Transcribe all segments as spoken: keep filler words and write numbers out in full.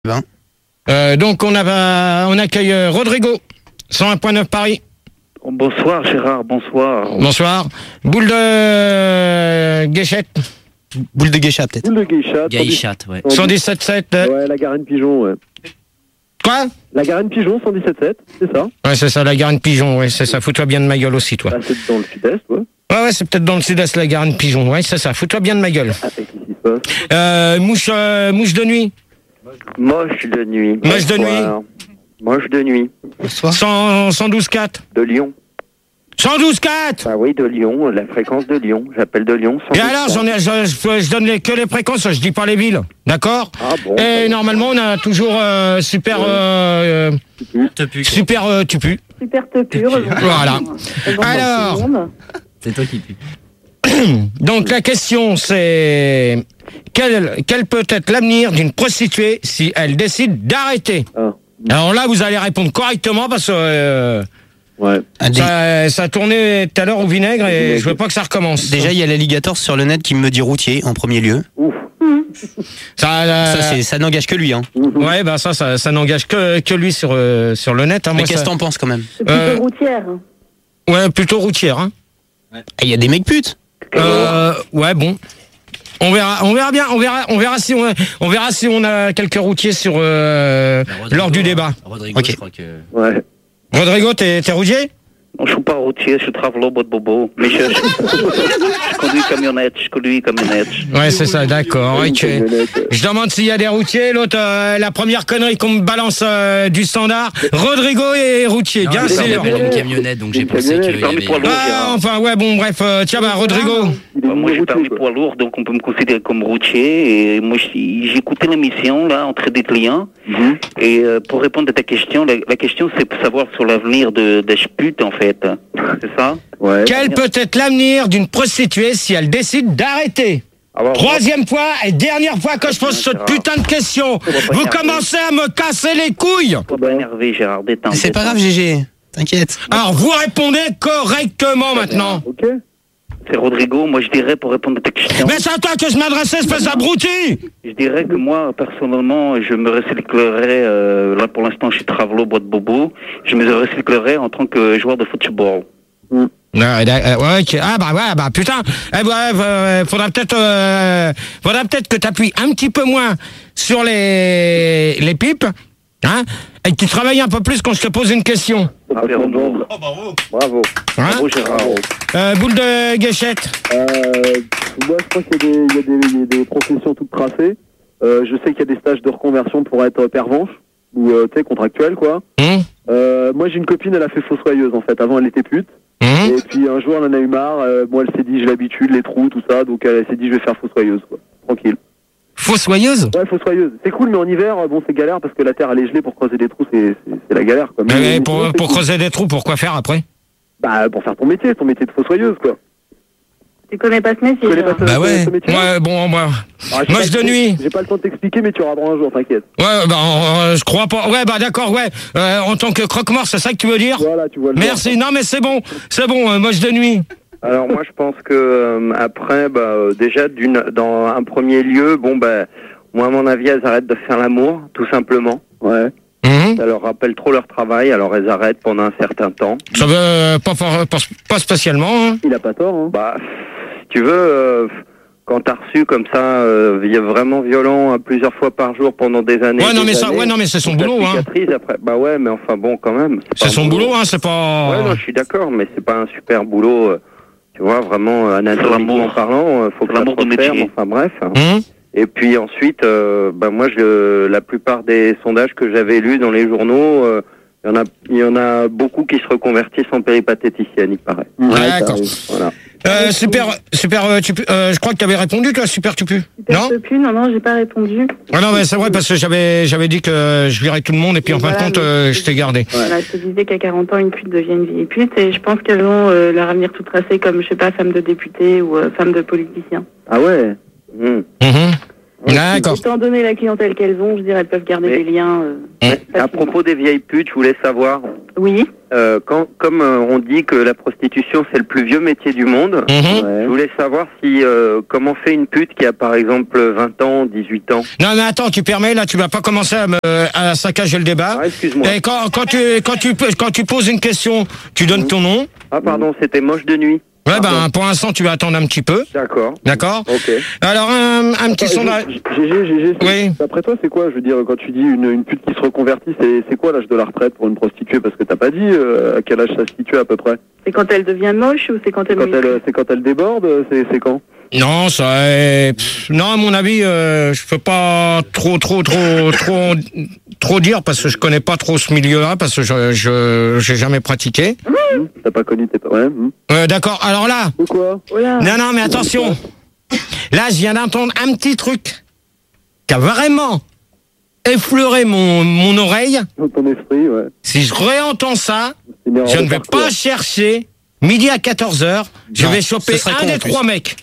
vingt. Euh, donc on, a, on accueille euh, Rodrigo, cent un point neuf Paris. Bonsoir Gérard, bonsoir. Bonsoir. Boule de euh, Guéchette. Boule de Geisha peut-être. Boule de Geisha. Gaïchat, ouais. cent dix-sept sept. Euh... Ouais, la Garenne Pigeon, ouais. Quoi? La Garenne Pigeon, cent dix-sept sept, c'est ça? Ouais, c'est ça, la Garenne Pigeon, ouais, c'est ça. Fous-toi bien de ma gueule aussi, toi. Bah, c'est dans le sud-est, ouais. Ouais, ouais, c'est peut-être dans le sud-est, la Garenne Pigeon, ouais, c'est ça. Fous-toi bien de ma gueule. Ah, qu'est-ce qui se passe? Euh, mouche, euh, mouche de nuit. Moche de nuit. Moche de Bonsoir. nuit. Moche de nuit. Bonsoir. cent, cent douze quatre. De Lyon. cent douze quatre. Ah oui, de Lyon, la fréquence de Lyon. J'appelle de Lyon. Et alors, j'en ai, je, je, je donne les, que les fréquences, je dis pas les villes, d'accord? Ah bon. Et normalement, on a toujours euh, super, euh, Te pue, quoi. super euh, tupu. Super te pure. Voilà. Alors. C'est toi qui pue. Donc la question c'est quel, quel peut être l'avenir d'une prostituée si elle décide d'arrêter? Ah. Alors là, vous allez répondre correctement parce que euh, Ouais. Ah, dé- ça, ça a tourné tout à l'heure au vinaigre et Vinaigre. je veux pas que ça recommence. Déjà, il y a l'alligator sur le net qui me dit routier en premier lieu. Ouf. ça, euh, Ça, c'est, ça n'engage que lui. Hein. ouais, bah ça, ça, ça n'engage que, que lui sur, euh, sur le net. Hein. Mais Moi, qu'est-ce ça- que t'en penses quand même? C'est plutôt Euh, routière. Ouais, plutôt routière. Hein. Il y a des mecs putes. Euh, ouais, bon. On verra, on verra bien, on verra, on verra si on, a, on verra si on a quelques routiers sur euh, Bah, Rodrigo, lors du débat. Rodrigo, Ok. je crois que... Ouais. Rodrigo, t'es, t'es routier? Non, je suis pas routier, je travaille au bout de bobo. Mais je, je, je conduis camionnette, je conduis camionnette. Ouais, c'est ça, d'accord. Une Ok. camionnette. Je demande s'il y a des routiers. L'autre, euh, la première connerie qu'on me balance euh, du standard. Rodrigo est routier, bien Non, mais sûr. j'appelle une camionnette, donc j'ai Une pensé camionnette, qu'il y permis avait... poids lourd. Ah, enfin, ouais, bon, bref. euh, tiens, bah, Rodrigo. Il est Bah, moi, j'ai routier, permis quoi. poids lourd, donc on peut me considérer comme routier. Et moi, j'ai j'ai écouté l'émission, là, entre des clients. Mhm. Et euh, pour répondre à ta question, la, la question, c'est pour savoir sur l'avenir de, des putes, en fait. C'est ça? Ouais. Quel peut être l'avenir d'une prostituée si elle décide d'arrêter? Alors, Troisième fois et dernière fois que je pose cette putain de question. Vous commencez à me casser les couilles. Faut pas énerver, Gérard, détends. C'est pas grave, G G. T'inquiète. Alors, vous répondez correctement maintenant. Ok. C'est Rodrigo, moi je dirais pour répondre à ta question. Mais c'est à toi que je m'adressais, espèce d'abruti. Je dirais que moi, personnellement, je me recyclerais, euh, là pour l'instant je suis travelo, boîte bobo, je me recyclerais en tant que joueur de football. Ouais, ouais, ouais, ok. Ah bah ouais, bah putain. Eh bah, euh, faudra peut-être, euh, faudra peut-être que t'appuies un petit peu moins sur les les pipes, hein, et que tu travailles un peu plus quand je te pose une question. Ah, c'est bon. Oh, bravo. Bravo. Hein. Bravo Gérard. Euh, boule de Guéchette. Euh, moi, je crois qu'il y a des, il y a des, il y a des professions toutes tracées. Euh, je sais qu'il y a des stages de reconversion pour être pervenche, ou, euh, tu sais, contractuel, quoi. Hum, Euh, moi, j'ai une copine, elle a fait fossoyeuse, en fait. Avant, elle était pute. hum. Et puis, un jour, elle en a eu marre. Euh, moi, elle s'est dit, j'ai l'habitude, les trous, tout ça. Donc, elle s'est dit, je vais faire fossoyeuse, quoi. Tranquille. Fossoyeuse. Ouais, fossoyeuse. C'est cool, mais en hiver, euh, bon, c'est galère parce que la terre, elle est gelée. Pour creuser des trous, c'est, c'est, c'est la galère, quoi. Mais- Mais mais pour sinon, c'est pour cool. creuser des trous, pourquoi faire après? Bah, pour faire ton métier, ton métier de fossoyeuse, quoi. Tu connais pas ce métier, Tu connais pas Gérard. ce, Bah ouais. ce métier? Ouais, bon, moi, Ah, j'ai moche pas de le temps- nuit. J'ai pas le temps de t'expliquer, mais tu auras droit un jour, t'inquiète. Ouais, bah, euh, je crois pas. Ouais, bah, d'accord, ouais. Euh, en tant que croque-mort, c'est ça que tu veux dire? Voilà, tu vois le Merci. Non, mais c'est bon, c'est bon. euh, moche de nuit. Alors moi je pense que euh, après bah euh, déjà d'une dans un premier lieu bon bah moi à mon avis elles arrêtent de faire l'amour tout simplement. Ouais. Hum. Ça leur rappelle trop leur travail alors elles arrêtent pendant un certain temps. Ça veut euh, pas, for- pas, pas spécialement. Hein. Il a pas tort, hein. Bah si tu veux euh, quand t'as reçu comme ça euh, il y a vraiment violent euh, plusieurs fois par jour pendant des années. Ouais, non, des mais ça, années, ouais, non, mais c'est son ça boulot, hein. cicatrise après. Bah ouais mais enfin bon quand même. C'est pas son un boulot, hein. C'est pas. Ouais non je suis d'accord mais c'est pas un super boulot. euh, Tu vois, vraiment, euh, anatomiquement l'amour. parlant, euh, faut que ça L'amour te de referme, métier. enfin bref. Hum. Et puis ensuite, euh, bah moi, je, la plupart des sondages que j'avais lus dans les journaux, euh, il y en a, il y en a beaucoup qui se reconvertissent en péripatéticienne, il paraît. Ouais, d'accord. Voilà. Euh, super, super. Euh, tu, pu- euh, je crois que tu avais répondu, toi, super, tu pues. Super Non. te pue, non, non, j'ai pas répondu. Ah non, mais c'est vrai parce que j'avais, j'avais dit que je virais tout le monde et puis en fin de Voilà, compte, mais- euh, je t'ai gardé. Voilà, je te disais qu'à quarante ans, une pute devient une vieille pute, et je pense qu'elles ont euh, leur avenir tout tracé comme, je sais pas, femme de député ou euh, femme de politicien. Ah ouais. Mmh. Mhm. D'accord. Étant donné la clientèle qu'elles ont, je dirais elles peuvent garder Mais- des liens. euh, À facilement. propos des vieilles putes, je voulais savoir, Oui. euh, quand, comme euh, on dit que la prostitution c'est le plus vieux métier du monde, Mhm. Ouais. je voulais savoir si euh, comment fait une pute qui a par exemple vingt ans, dix-huit ans. Non, mais attends, tu permets, là, tu vas pas commencer à, me, à saccager le débat. Ah, excuse-moi. Et quand, quand, tu, quand, tu, quand tu poses une question, tu donnes ton nom. Ah pardon, c'était moche de nuit. Ouais, ben, pour l'instant, tu vas attendre un petit peu. D'accord. D'accord? Ok. Alors, un, un petit Attends, sondage. G G, G G, c'est- Oui. d'après toi, c'est quoi? Je veux dire, quand tu dis une, une pute qui se reconvertit, c'est c'est quoi l'âge de la retraite pour une prostituée? Parce que t'as pas dit euh, à quel âge ça se situe à peu près. C'est quand elle devient moche ou c'est quand elle. Quand elle, c'est quand elle déborde, c'est c'est quand? Non, ça est... pff, non, à mon avis, euh, je peux pas trop, trop, trop, trop, trop dire parce que je connais pas trop ce milieu-là parce que je, je, j'ai jamais pratiqué. Hum, T'as pas connu tes parents? Ouais. hum. Euh, d'accord. Alors là, Ou quoi? Oh là. non, non, mais attention. Là, je viens d'entendre un petit truc qui a vraiment effleuré mon, mon oreille. Dans ton esprit, ouais. Si je réentends ça, C'est une erreur je de ne vais parcours. pas chercher midi à quatorze heures. Je Non, vais ce choper serait un con, des en plus. trois mecs.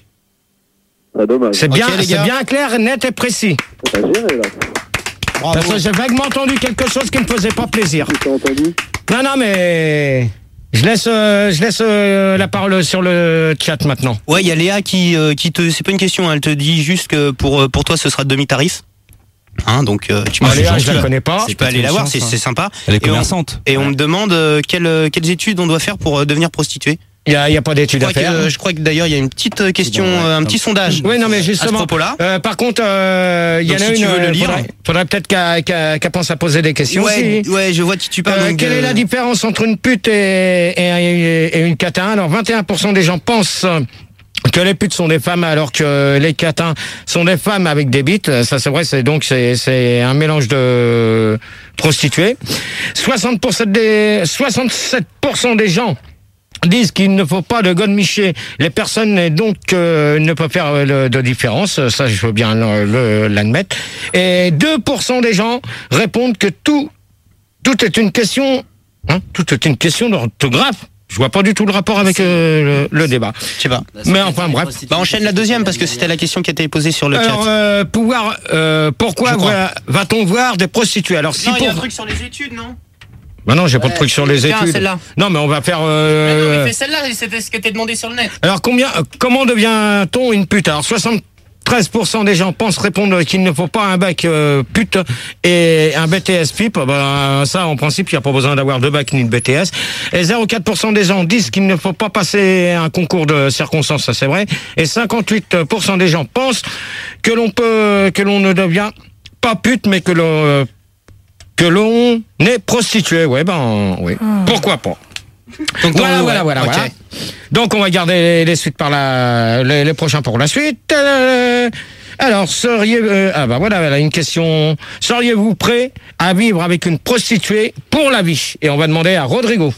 Ah, dommage. C'est Ok, bien, les c'est gars. bien clair, net et précis. T'as géré, là. Parce que j'ai vaguement entendu quelque chose qui me faisait pas plaisir. Tu t'as entendu? Non, non, mais je laisse, euh, je laisse euh, la parole sur le chat maintenant. Ouais, il y a Léa qui, euh, qui te. C'est pas une question, hein, elle te dit juste que pour, euh, pour toi ce sera demi-tarif. Hein, donc euh, tu peux, Ah, Léa, tu je la peux- connais pas. tu peux aller la voir, c'est c'est sympa. Elle est Et on- commerçante. Et on me demande euh, quelles, euh, quelles études on doit faire pour euh, devenir prostituée. Il y a, il y a pas Je d'études à crois, que, faire. euh, je crois que d'ailleurs il y a une petite euh, question, Bon, ouais. euh, un petit sondage. Oui, non, mais À ce justement. propos-là. Euh, par contre, euh, il y en Donc, a si une. tu veux le euh, lire. faudrait, faudrait peut-être qu'elle qu'elle- qu'elle pense à poser des questions Ouais, aussi. ouais, je vois de qui tu parles. Euh, donc, quelle euh, est la différence entre une pute et, et, et- et une catin? Alors, vingt et un pour cent des gens pensent que les putes sont des femmes alors que les catins sont des femmes avec des bites. Ça, c'est vrai, c'est donc c'est c'est un mélange de prostituées. soixante pour cent des, soixante-sept pour cent des gens disent qu'il ne faut pas de godemiché. Les personnes et donc euh, ne peuvent faire euh, le- de différence. Ça, je veux bien le- le- l'admettre. Et deux pour cent des gens répondent que tout, tout est une question, hein, tout est une question d'orthographe. Je vois pas du tout le rapport avec euh, le, le débat. Je sais pas. Mais enfin, bref. Bah enchaîne la deuxième parce que c'était la question qui a été posée sur le Alors, chat. euh, pouvoir, euh, pourquoi Je crois. va- va-t-on voir des prostituées? Alors, si Non, il y a un pour... truc sur les études, non? Bah non, j'ai pas de truc sur les Tiens, études. celle-là. Non, mais on va faire. euh, Fais celle-là, c'était ce que t'es demandé sur le net. Alors combien, euh, comment devient-on une pute? Alors soixante-treize pour cent des gens pensent répondre qu'il ne faut pas un bac euh, pute et un B T S pipe. Ben, ça, en principe, il n'y a pas besoin d'avoir de bac ni de B T S. Et zéro virgule quatre pour cent des gens disent qu'il ne faut pas passer un concours de circonstances, ça c'est vrai. Et cinquante-huit pour cent des gens pensent que l'on peut, que l'on ne devient pas pute, mais que l'on, que l'on est prostitué. Ouais, ben, oui. Pourquoi pas? Donc, Voilà, ouais, voilà, voilà, ok. voilà. Donc, on va garder les, les suites par la, les, les prochains pour la suite. Euh, alors, seriez, euh, ah bah voilà, voilà, une question. Seriez-vous prêt à vivre avec une prostituée pour la vie? Et on va demander à Rodrigo.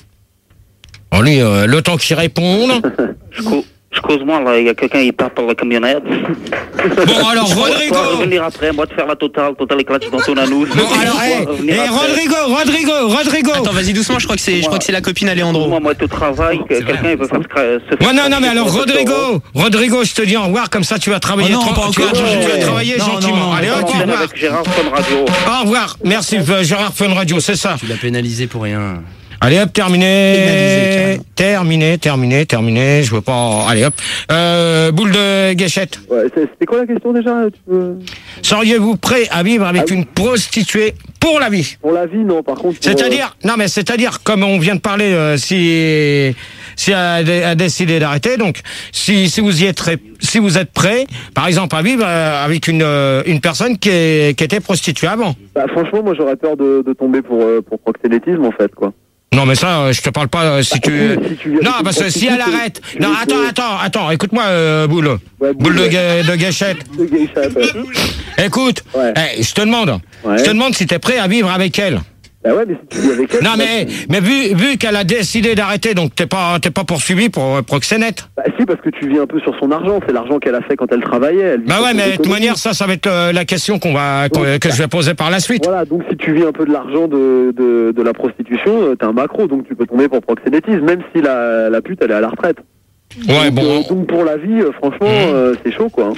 On lui, euh, le temps qu'il réponde. Excuse-moi, là, il y a quelqu'un qui part par la camionnette. Bon, alors, Je vais Rodrigo. revenir après, moi, de faire la totale, totale éclate dans ton anus. Bon, alors, hey, Revenir hey, après. Rodrigo, Rodrigo, Rodrigo. Attends, vas-y doucement, je crois que c'est, je crois que c'est la copine Alejandro. Moi, moi, tu travailles, que quelqu'un il veut faire se cra- se Ouais, non, non, mais alors, se- Rodrigo, Rodrigo, je te dis au revoir, comme ça, tu vas travailler, Oh non, tra- pas tu vas, encore. tu vas Ouais. travailler Non, gentiment. non, non, Allez, En hop, au antenne revoir. avec Gérard Fun Radio. Au revoir. Merci, euh, Gérard Fun Radio, c'est ça. Tu l'as pénalisé pour rien. Allez hop, terminé. Pénalisé, carrément. Terminé, terminé, terminé. Je veux pas. Allez hop. Euh, boule de gâchette. Ouais, c'est- c'était quoi la question déjà? Tu peux... Seriez-vous prêt à vivre avec Ah oui. une prostituée pour la vie? Pour la vie, non, par contre. pour, C'est-à-dire, non mais c'est-à-dire, comme on vient de parler, euh, si si elle a, a décidé d'arrêter, donc si si vous y êtes très- si vous êtes prêt, par exemple, à vivre euh, avec une euh, une personne qui est, qui était prostituée avant. euh, bah, franchement, moi, j'aurais peur de, de tomber pour, euh, pour proxénétisme, en fait, quoi. Non mais ça, euh, je te parle pas euh, si Bah, tu. oui, si tu viens Non avec parce une que si elle prostituée, arrête. tu- Non tu- attends attends attends. Écoute-moi euh, boule. Ouais, Boule de, ouais. ga- de gâchette. De geisha, ouais. Écoute, Ouais. eh, je te demande, Ouais. je te demande si t'es prêt à vivre avec elle. Bah ouais, mais si tu vis avec elle. Non bah, mais mais vu vu qu'elle a décidé d'arrêter, donc t'es pas t'es pas poursuivi pour euh, proxénète. Bah si, parce que tu vis un peu sur son argent. C'est l'argent qu'elle a fait quand elle travaillait. Elle vit Bah sur ouais, ses mais de toute économies. manière ça ça va être euh, la question qu'on va qu'on- Donc, que je vais poser par la suite. Voilà, donc si tu vis un peu de l'argent de, de, de la prostitution, euh, t'es un macro, donc tu peux tomber pour proxénétisme, même si la, la pute elle est à la retraite. Ouais donc, bon. euh, donc pour la vie, euh, franchement, Mhm. euh, c'est chaud quoi. hein.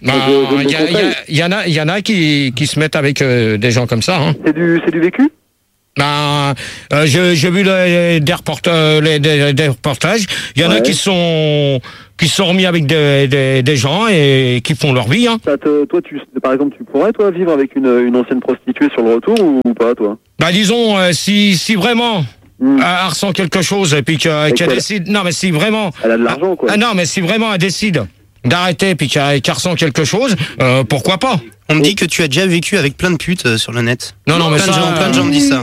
Bah, Donc, je- je il y, me a- il y a- conseille. il y en a, il y en a qui, qui se mettent avec euh, des gens comme ça. Hein. C'est du, c'est du vécu? Bah, euh, j'ai j'ai vu le- des, reporta- les- des, des reportages. Il y en a Ouais. qui sont qui sont remis avec des, des, des gens et qui font leur vie. Hein. Ça te, toi, tu, par exemple, tu pourrais, toi, vivre avec une, une ancienne prostituée sur le retour ou, ou pas, toi? Bah, disons, euh, si si vraiment Hmm. euh, elle ressent quelque chose et puis que- Et qu'elle qu'elle- décide. Non, mais si vraiment. Elle a de l'argent, quoi. Ah non, mais si vraiment elle décide d'arrêter puis qu'elle qu'elle ressent quelque chose, euh, pourquoi pas? On me dit que tu as déjà vécu avec plein de putes euh, sur le net. Non, non, mais plein, ça, de gens, plein de gens me disent ça.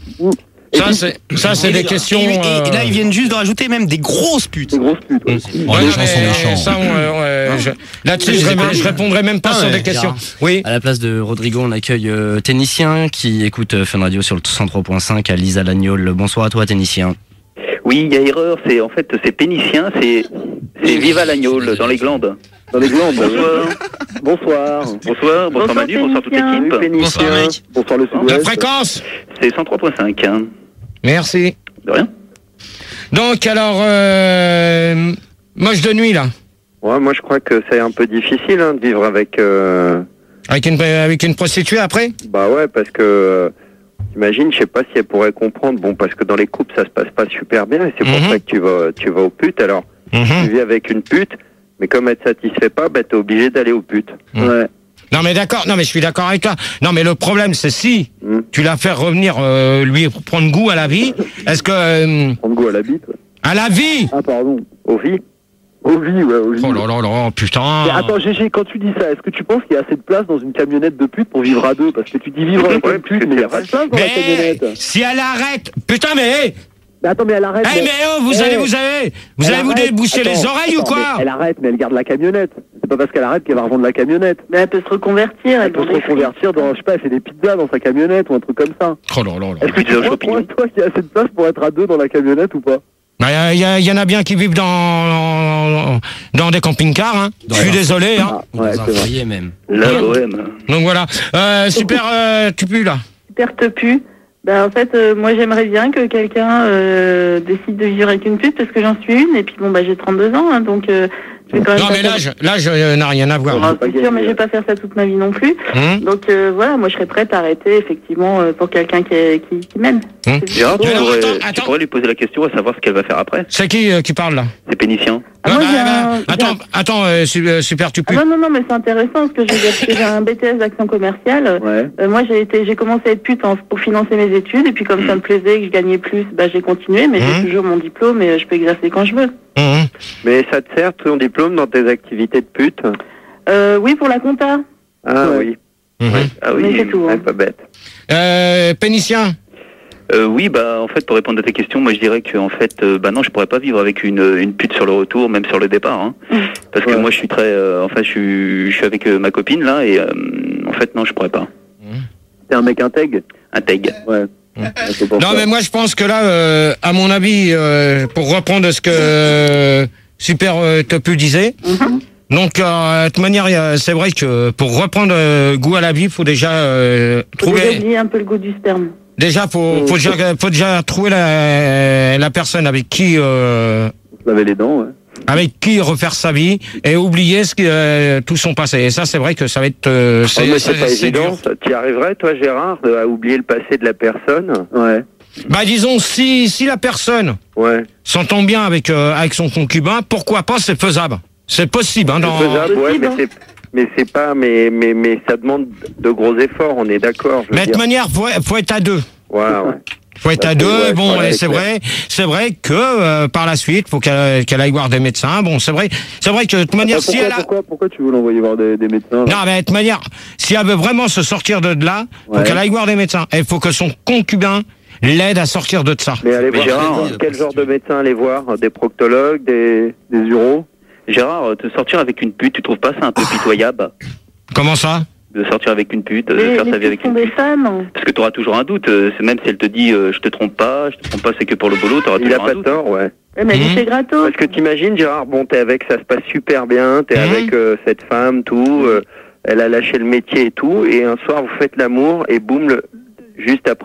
Ça, c'est ça, c'est Et- des et- questions. Et, et- et là, euh, ils viennent juste de rajouter même des grosses putes. Des grosses putes, ouais. Ouais, Oh, les non, gens sont mais méchants. ça, on, euh, ouais, je- Là-dessus, je, ré- je répondrai même pas Ah, sur ouais. des questions. Gérard. Oui. À la place de Rodrigo, on accueille euh, Technicien qui écoute euh, Fun Radio sur le cent trois point cinq à Lisa Lagnol. Bonsoir à toi, Technicien. Oui, il y a erreur. C'est en fait c'est pénicien, c'est c'est Viva l'agneau dans les glandes. Dans les glandes. Bonsoir. Bonsoir. Bonsoir, bonsoir Bonsoir, Manu, bonsoir toute Pénicien. l'équipe. Salut, Pénicien. Bonsoir, mec. Bonsoir, le La Sud-Ouest. fréquence. C'est cent trois point cinq. Hein. Merci. De rien. Donc, alors, euh, moche de nuit, là. Ouais, moi je crois que c'est un peu difficile hein, de vivre avec. Euh... Avec une, avec une prostituée après? Bah ouais, parce que. Euh... Imagine, je sais pas si elle pourrait comprendre. Bon, parce que dans les couples, ça se passe pas super bien, et c'est pour Mhm. ça que tu vas, tu vas aux putes. Alors, tu Mhm. vis avec une pute, mais comme elle te satisfait pas, bah t'es obligé d'aller aux putes. Ouais. Non, mais d'accord, non, mais je suis d'accord avec toi. Non, mais le problème, c'est si Mhm. tu la fais revenir, euh, lui prendre goût à la vie, est-ce que. euh, Prendre goût à la bite, ouais. à la vie! Ah, pardon. Aux vies. Au vie, ouais, au vie. Oh là là là, putain! Mais attends, Gégé, quand tu dis ça, est-ce que tu penses qu'il y a assez de place dans une camionnette de pute pour vivre à deux? Parce que tu dis vivre avec Ouais, une pute, parce que mais il n'y a c'est pas de place dans la Mais camionnette. si elle arrête, putain mais, Mais attends, mais elle arrête. eh mais oh, vous Eh, allez, vous allez, vous elle allez vous arrête. déboucher les Attends, oreilles ou attends, quoi? mais Elle arrête, mais elle garde la camionnette. C'est pas parce qu'elle arrête qu'elle va revendre la camionnette. Mais elle peut se reconvertir. Elle peut se reconvertir dans, je sais pas, elle fait des pizzas dans sa camionnette ou un truc comme ça. Oh là là là. Est-ce que tu Pizza aux crois, champignons. toi, toi, qu'il y a assez de place pour être à deux dans la camionnette ou pas? Il y, a- y en a bien qui vivent dans, dans des camping-cars, hein. Je suis désolé, hein. Ah, ouais, Dans un c'est vrai. foyer même. La bohème. Donc voilà. Euh, super, euh, tu pues là. Super te pue. Ben, en fait, euh, moi, j'aimerais bien que quelqu'un euh, décide de vivre avec une pute parce que j'en suis une. Et puis, bon, bah, j'ai trente-deux ans, hein, donc euh, je vais quand même Non pas mais faire- l'âge, l'âge euh, n'a rien à voir. Ah, pas c'est sûr, gagné, mais je vais ouais. pas faire ça toute ma vie non plus. Hum Donc euh, voilà, moi je serais prête à arrêter effectivement euh, pour quelqu'un qui, est- qui, qui m'aime. Hum. C'est- Gérard, tu, Alors, pourrais, attends, tu attends. pourrais lui poser la question à savoir ce qu'elle va faire après. C'est qui euh, qui parle là? C'est pénicien. Ah, Ouais, moi, bah, j'ai bah, un- j'ai attends, un- attends, euh, su- euh, super, tu Ah pues. non, non, non, mais c'est intéressant ce que je veux dire, parce que j'ai un B T S d'action commerciale. Ouais. Euh, moi, j'ai été, j'ai commencé à être pute en- pour financer mes études, et puis comme ça me plaisait, que je gagnais plus, bah, j'ai continué, mais Mhm. j'ai toujours mon diplôme et euh, je peux exercer quand je veux. Hum. Mais ça te sert ton diplôme dans tes activités de pute? Euh, oui, pour la compta. Ah Ouais. oui. Hum. Ah Mais oui. c'est tout. Ouais, Hein. pas bête. Euh, Pénicien. Euh, oui, bah en fait pour répondre à ta question, moi je dirais que en fait, euh, bah non, je pourrais pas vivre avec une, une pute sur le retour, même sur le départ, hein. Parce que Ouais. moi je suis très, euh, enfin je suis, je suis avec euh, ma copine là et euh, en fait non, je pourrais pas. T'es un mec intègre? Intègre. Ouais. Ouais, c'est pour Non ça. mais moi je pense que là, euh, à mon avis, euh, pour reprendre ce que euh, Super euh, Topu disait, donc euh, de toute manière, il y a- c'est vrai que pour reprendre euh, goût à la vie, il faut déjà euh, Faut déjà trouver. oublier un peu le goût du sperme. Déjà, faut, faut, déjà, faut déjà trouver la, la personne avec qui, euh, Se laver les dents, ouais. avec qui refaire sa vie et oublier ce qui, euh, tout son passé. Et ça, c'est vrai que ça va être, euh, Oh, c'est, mais c'est pas c'est évident. dur. ça. Tu y arriverais, toi, Gérard, de- à oublier le passé de la personne? Ouais. Bah, disons, si, si la personne Ouais. s'entend bien avec, euh, avec son concubin, pourquoi pas, c'est faisable. C'est possible, hein, dans, C'est faisable, ouais, Possible, mais hein. c'est, mais c'est pas, mais, mais, mais ça demande de gros efforts, on est d'accord, je veux mais de toute dire. manière, faut, faut être à deux. Ouais, ouais. Faut être Bah, à c'est- deux. ouais, Bon, ouais, et c'est c'est clair. vrai, c'est vrai que euh, par la suite, faut qu'elle, qu'elle aille voir des médecins. Bon, c'est vrai, c'est vrai que de toute manière, Attends, si pourquoi, elle a, pourquoi, pourquoi tu veux l'envoyer voir des, des médecins? là non, mais de toute manière, si elle veut vraiment se sortir de là, faut Ouais. qu'elle aille voir des médecins. Et il faut que son concubin l'aide à sortir de ça. Mais allez Mais voir, Gérard, quel, quel genre de médecin aller voir? Des proctologues, des... Des uros? Gérard, euh, te sortir avec une pute, tu trouves pas ça un peu pitoyable Comment ça? de sortir avec une pute, de Les, faire les sa vie putes avec sont une des pute? femmes. Parce que tu auras toujours un doute, euh, c'est même si elle te dit euh, je te trompe pas, je te trompe pas, c'est que pour le boulot, tu auras Il a toujours un pas doute. tort, ouais. Ouais, mais Mhm. c'est gratos. Parce que t'imagines, Gérard, bon, t'es avec, ça se passe super bien, t'es Mhm. avec euh, cette femme, tout, euh, elle a lâché le métier et tout, et un soir, vous faites l'amour, et boum, le, juste après,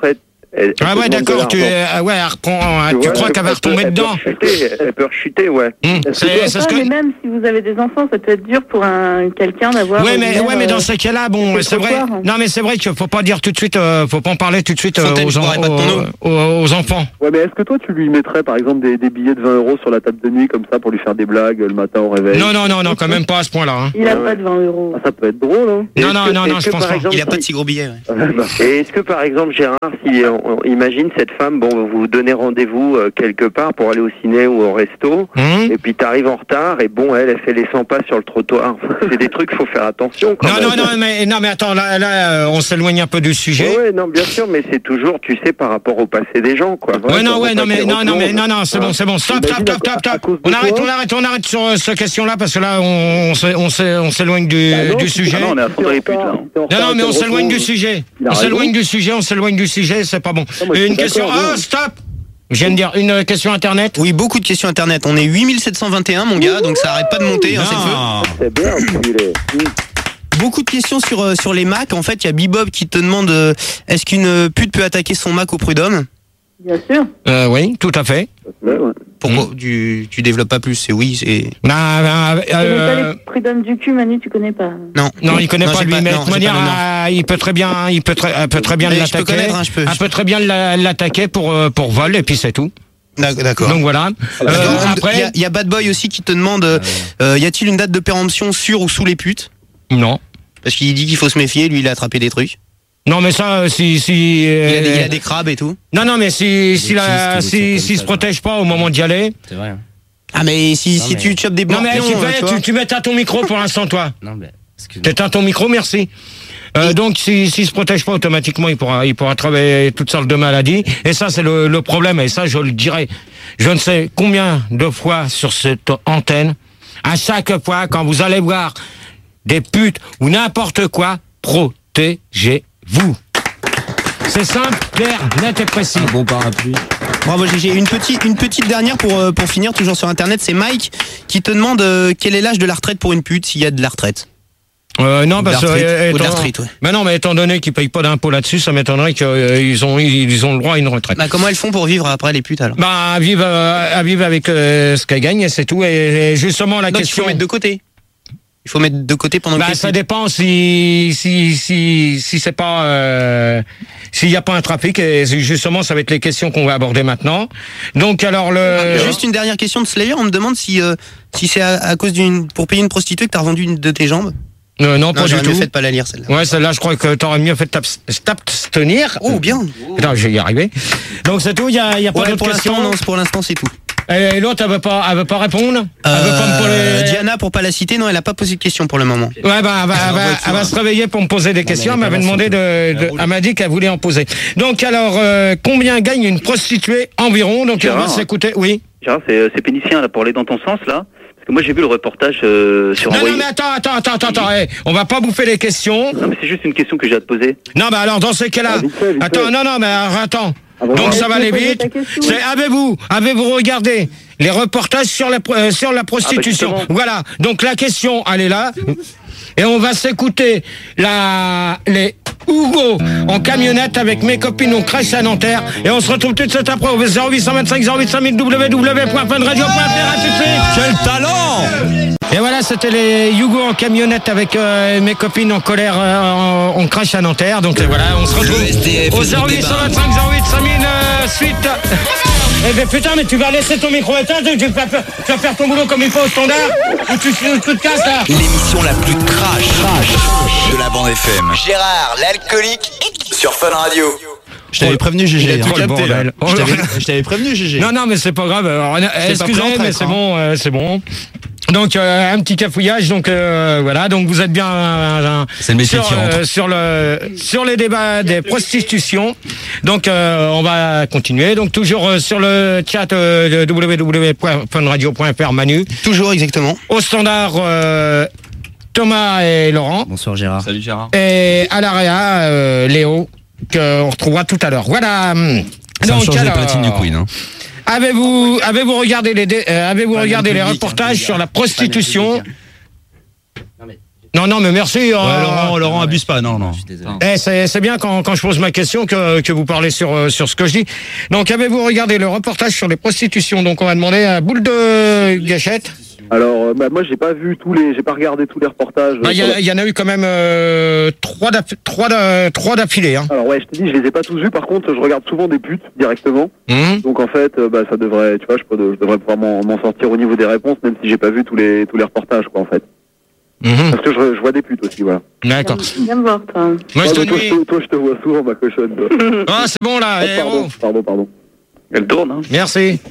Elle, Ah elle ouais, te demande d'accord, de tu, l'argent. euh, ouais, elle reprend, euh, tu vois, crois elle- qu'elle va elle peut- retomber elle peut dedans. rechuter, Elle peut rechuter, ouais. Hum, Est-ce que c'est toi- c'est ce Ouais, que... mais même si vous avez des enfants, ça peut être dur pour un quelqu'un d'avoir. Ouais, une mais, mère, ouais, mais dans euh, ces cas-là, bon, c'est c'est trop vrai. tard. Non, mais c'est vrai qu'il faut pas dire tout de suite, euh, faut pas en parler tout de suite euh, Fontaine, aux, je en- boirai pas de ton eau. aux, aux- aux enfants. Ouais, mais est-ce que toi, tu lui mettrais, par exemple, des, des billets de vingt euros sur la table de nuit, comme ça, pour lui faire des blagues le matin au réveil? Non, non, non, non, quand même pas à ce point-là. Hein. Il a Ouais, pas ouais. de vingt euros. Ah, ça peut être drôle, hein. Et Non, est-ce non, que- non, est-ce non, je que, pense par pas. exemple, Il a pas de si- si gros billets. Ouais. Et est-ce que par exemple, Gérard, si on, on- imagine cette femme, bon, vous vous donnez rendez-vous euh, quelque part pour aller au ciné ou au resto, Hum et puis t'arrives en retard, et bon, elle, elle fait les cent pas sur le trottoir. C'est des trucs, faut faire attention. Quand Non, même. non, non, mais, non, mais attends, là, là euh, on s'éloigne un peu du sujet. Ouais, ouais, non, bien sûr, mais c'est toujours, tu sais, par rapport au passé des gens, quoi. Ouais, non, faut ouais, pas non, mais, qu'ils non, non, mais, retournent. non, non, c'est bon, c'est bon. Stop, stop, Imagine stop, à- stop, à stop. cause de On arrête, toi. on arrête, on arrête sur euh, cette question-là parce que là, on, on, s'é- on, s'é- on s'éloigne du, Bah non, du tu- sujet. Ah non, on est à fond dans les putes, là. Non, non, mais on s'éloigne du sujet. Il a On s'éloigne raison. du sujet, on s'éloigne du sujet, c'est pas bon. Non, moi, je Et suis une question. d'accord, Ah, oui. stop! Je viens de dire une euh, question internet. Oui, beaucoup de questions internet. On est huit mille sept cent vingt et un, mon gars, donc ça arrête pas de monter. Hein, c'est le feu. Non. C'est bien, celui-là. Beaucoup de questions sur, euh, sur les Macs. En fait, il y a Bibob qui te demande euh, est-ce qu'une pute peut attaquer son Mac au prud'homme? Bien sûr. Euh, oui, tout à fait. Ouais, ouais. Pourquoi tu, tu développes pas plus? C'est oui, c'est. Bah, bah, Tu connais euh, pas les prud'hommes du cul, Manu, tu connais pas. Non. non, il connaît Non, pas j'ai lui, mais de non, toute j'ai manière, pas le nom. euh, il peut très bien, il peut très, elle peut très bien Mais je peux l'attaquer. connaître, hein, je peux- Elle peut très bien la- l'attaquer pour euh, pour vol et puis c'est tout. D'ac- D'accord. Donc voilà. Euh, D'accord. Il y, après, a- il y a Bad Boy aussi qui te demande euh, euh, y a-t-il une date de péremption sur ou sous les putes? non. Parce qu'il dit qu'il faut se méfier, lui il a attrapé des trucs. Non, mais ça, euh, si si. Il euh, a des, il a des crabes et tout. Non, non, mais si si Des la kisses, des si trucs s'il comme se ça, protège pas au moment d'y aller. C'est vrai. hein. Ah mais si, Non, si mais- tu chopes des Non, mais borpions, tu, euh, fais- tu vois. tu, tu mets à ton micro pour l'instant, toi. Non, mais, excuse-moi. T'éteins ton micro, merci. Euh, donc, s'il si, se protège pas automatiquement, il pourra, il pourra travailler toutes sortes de maladies. Et ça, c'est le, le problème. Et ça, je le dirai. Je ne sais combien de fois sur cette antenne, à chaque fois, quand vous allez voir des putes ou n'importe quoi, protégez-vous. C'est simple, clair, net et précis. Bon parapluie. Bravo G G. Une petite, une petite dernière pour, euh, pour finir, toujours sur internet, c'est Mike qui te demande euh, quel est l'âge de la retraite pour une pute, s'il y a de la retraite. Euh, non, parce que L'arthrite. euh, Ou de étant- l'arthrite, ouais. mais non, mais étant donné qu'ils payent pas d'impôts là-dessus, ça m'étonnerait qu'ils ont, ils ont le droit à une retraite. Bah comment elles font pour vivre après les putes alors? Bah, à vivre, euh, à vivre avec euh, ce qu'elles gagnent, et c'est tout. Et, et justement, la Donc il question. faut mettre de côté. Il faut mettre de côté pendant Bah, que ça les- dépend si si si si c'est pas euh, s'il n'y a pas un trafic. Et justement, ça va être les questions qu'on va aborder maintenant. Donc, alors le. Juste une dernière question de Slayer, on me demande si euh, si c'est à, à cause d'une pour payer une prostituée que t'as revendu une de tes jambes. Euh, non, pas Non, du j'aurais tout. mieux fait de pas la lire celle-là. Ouais, celle-là, je crois que t'aurais mieux fait de t'abs- t'abstenir. Oh bien. Attends, je vais y arriver. Donc c'est tout. Il y a, il y a pas Ouais, d'autres pour l'instant questions. non, pour l'instant c'est tout. Et l'autre, elle veut pas, elle veut pas répondre. Elle veut pas me Euh, poser. Diana pour pas la citer, non, elle a pas posé de question pour le moment. Ouais, bah, elle va, elle va- elle va se réveiller pour me poser des questions. Elle mais elle m'avait est pas demandé de, de- elle m'a dit qu'elle voulait en poser. Donc, alors, euh, combien gagne une prostituée environ? Donc, on va Gérard. s'écouter. Oui. Gérard, c'est c'est pénicien là pour aller dans ton sens là. Parce que moi j'ai vu le reportage euh, sur Non, Envoyé. non, mais attends, attends, attends, attends, attends. hey, on va pas bouffer les questions. Non mais c'est juste une question que j'ai à te poser. Non, bah alors, dans ces cas-là. Ah, vite fait, vite Attends, fait. non, non, mais alors, attends. Ah, bon, Donc, bon. ça va aller Poser vite. ta question. C'est, avez-vous, avez-vous regardé les reportages sur la, pro- euh, sur la prostitution? justement. Voilà. Donc, la question, elle est là. Et on va s'écouter la, les Hugo en camionnette avec mes copines, on crèche à Nanterre. Et on se retrouve tout de suite après au zéro huit cent vingt-cinq zéro huit cinq mille w w w point fun radio point f r. À tout de suite. Quel talent! Et voilà, c'était les Hugo en camionnette avec euh, mes copines en colère, euh, en- on crache à Nanterre. Donc euh, voilà, on se retrouve Le S D F au est zéro au huit débat. cent vingt-cinq zéro huit cinq mille euh, suite. Eh ben putain, mais tu vas laisser ton micro éteint, tu, tu vas faire, tu vas faire ton boulot comme il faut au standard, ou tu, tu, tu te casses là. L'émission la plus trash de la bande F M. Gérard, l'alcoolique, sur Fun Radio. Je t'avais prévenu G G. Il a tout hein. capté, là. Je t'avais- Je t'avais prévenu G G. Non, non, mais c'est pas grave. Alors, pas excusez, pris en mais traître, c'est hein. bon, euh, c'est bon. Donc euh, un petit cafouillage, donc euh, voilà, donc vous êtes bien euh, C'est le métier sur, qui rentre. euh, sur le sur les débats des prostitutions. Donc euh, on va continuer. Donc toujours euh, sur le chat euh, de w w w point fun radio point f r Manu. Toujours exactement. Au standard euh, Thomas et Laurent. Bonsoir Gérard. Salut Gérard. Et à l'area euh, Léo qu'on retrouvera tout à l'heure. Voilà. Ça Donc, change les alors, platines du Queen. Hein. Avez-vous avez-vous regardé les dé- euh, avez-vous regardé les reportages sur la prostitution? Non, non, mais merci. Ouais, euh, Laurent, Laurent, abuse pas, non, non. Je suis désolé. Eh, c'est, c'est bien quand, quand je pose ma question que, que vous parlez sur, euh, sur ce que je dis. Donc, avez-vous regardé le reportage sur les prostitutions? Donc, on va demander à Boule de Gâchette. Alors, euh, bah, moi, j'ai pas vu tous les, j'ai pas regardé tous les reportages. Il bah, y, a, y en a eu quand même euh, trois, d'aff- trois, d'a- trois d'affilée. Hein. Alors ouais, je te dis, je les ai pas tous vus. Par contre, je regarde souvent des putes directement. Mmh. Donc en fait, euh, bah, ça devrait, tu vois, je, peux, je devrais pouvoir m'en, m'en sortir au niveau des réponses, même si j'ai pas vu tous les, tous les reportages, quoi, en fait. Mmh. Parce que je, je vois des putes aussi, voilà. D'accord. Viens me voir, toi. Moi, je Ah, te bah, toi, nuis. je te, toi, je te vois souvent, ma cochonne. Toi. Ah, c'est bon là. Oh, eh, pardon, oh. pardon, pardon. Elle tourne, hein. Merci.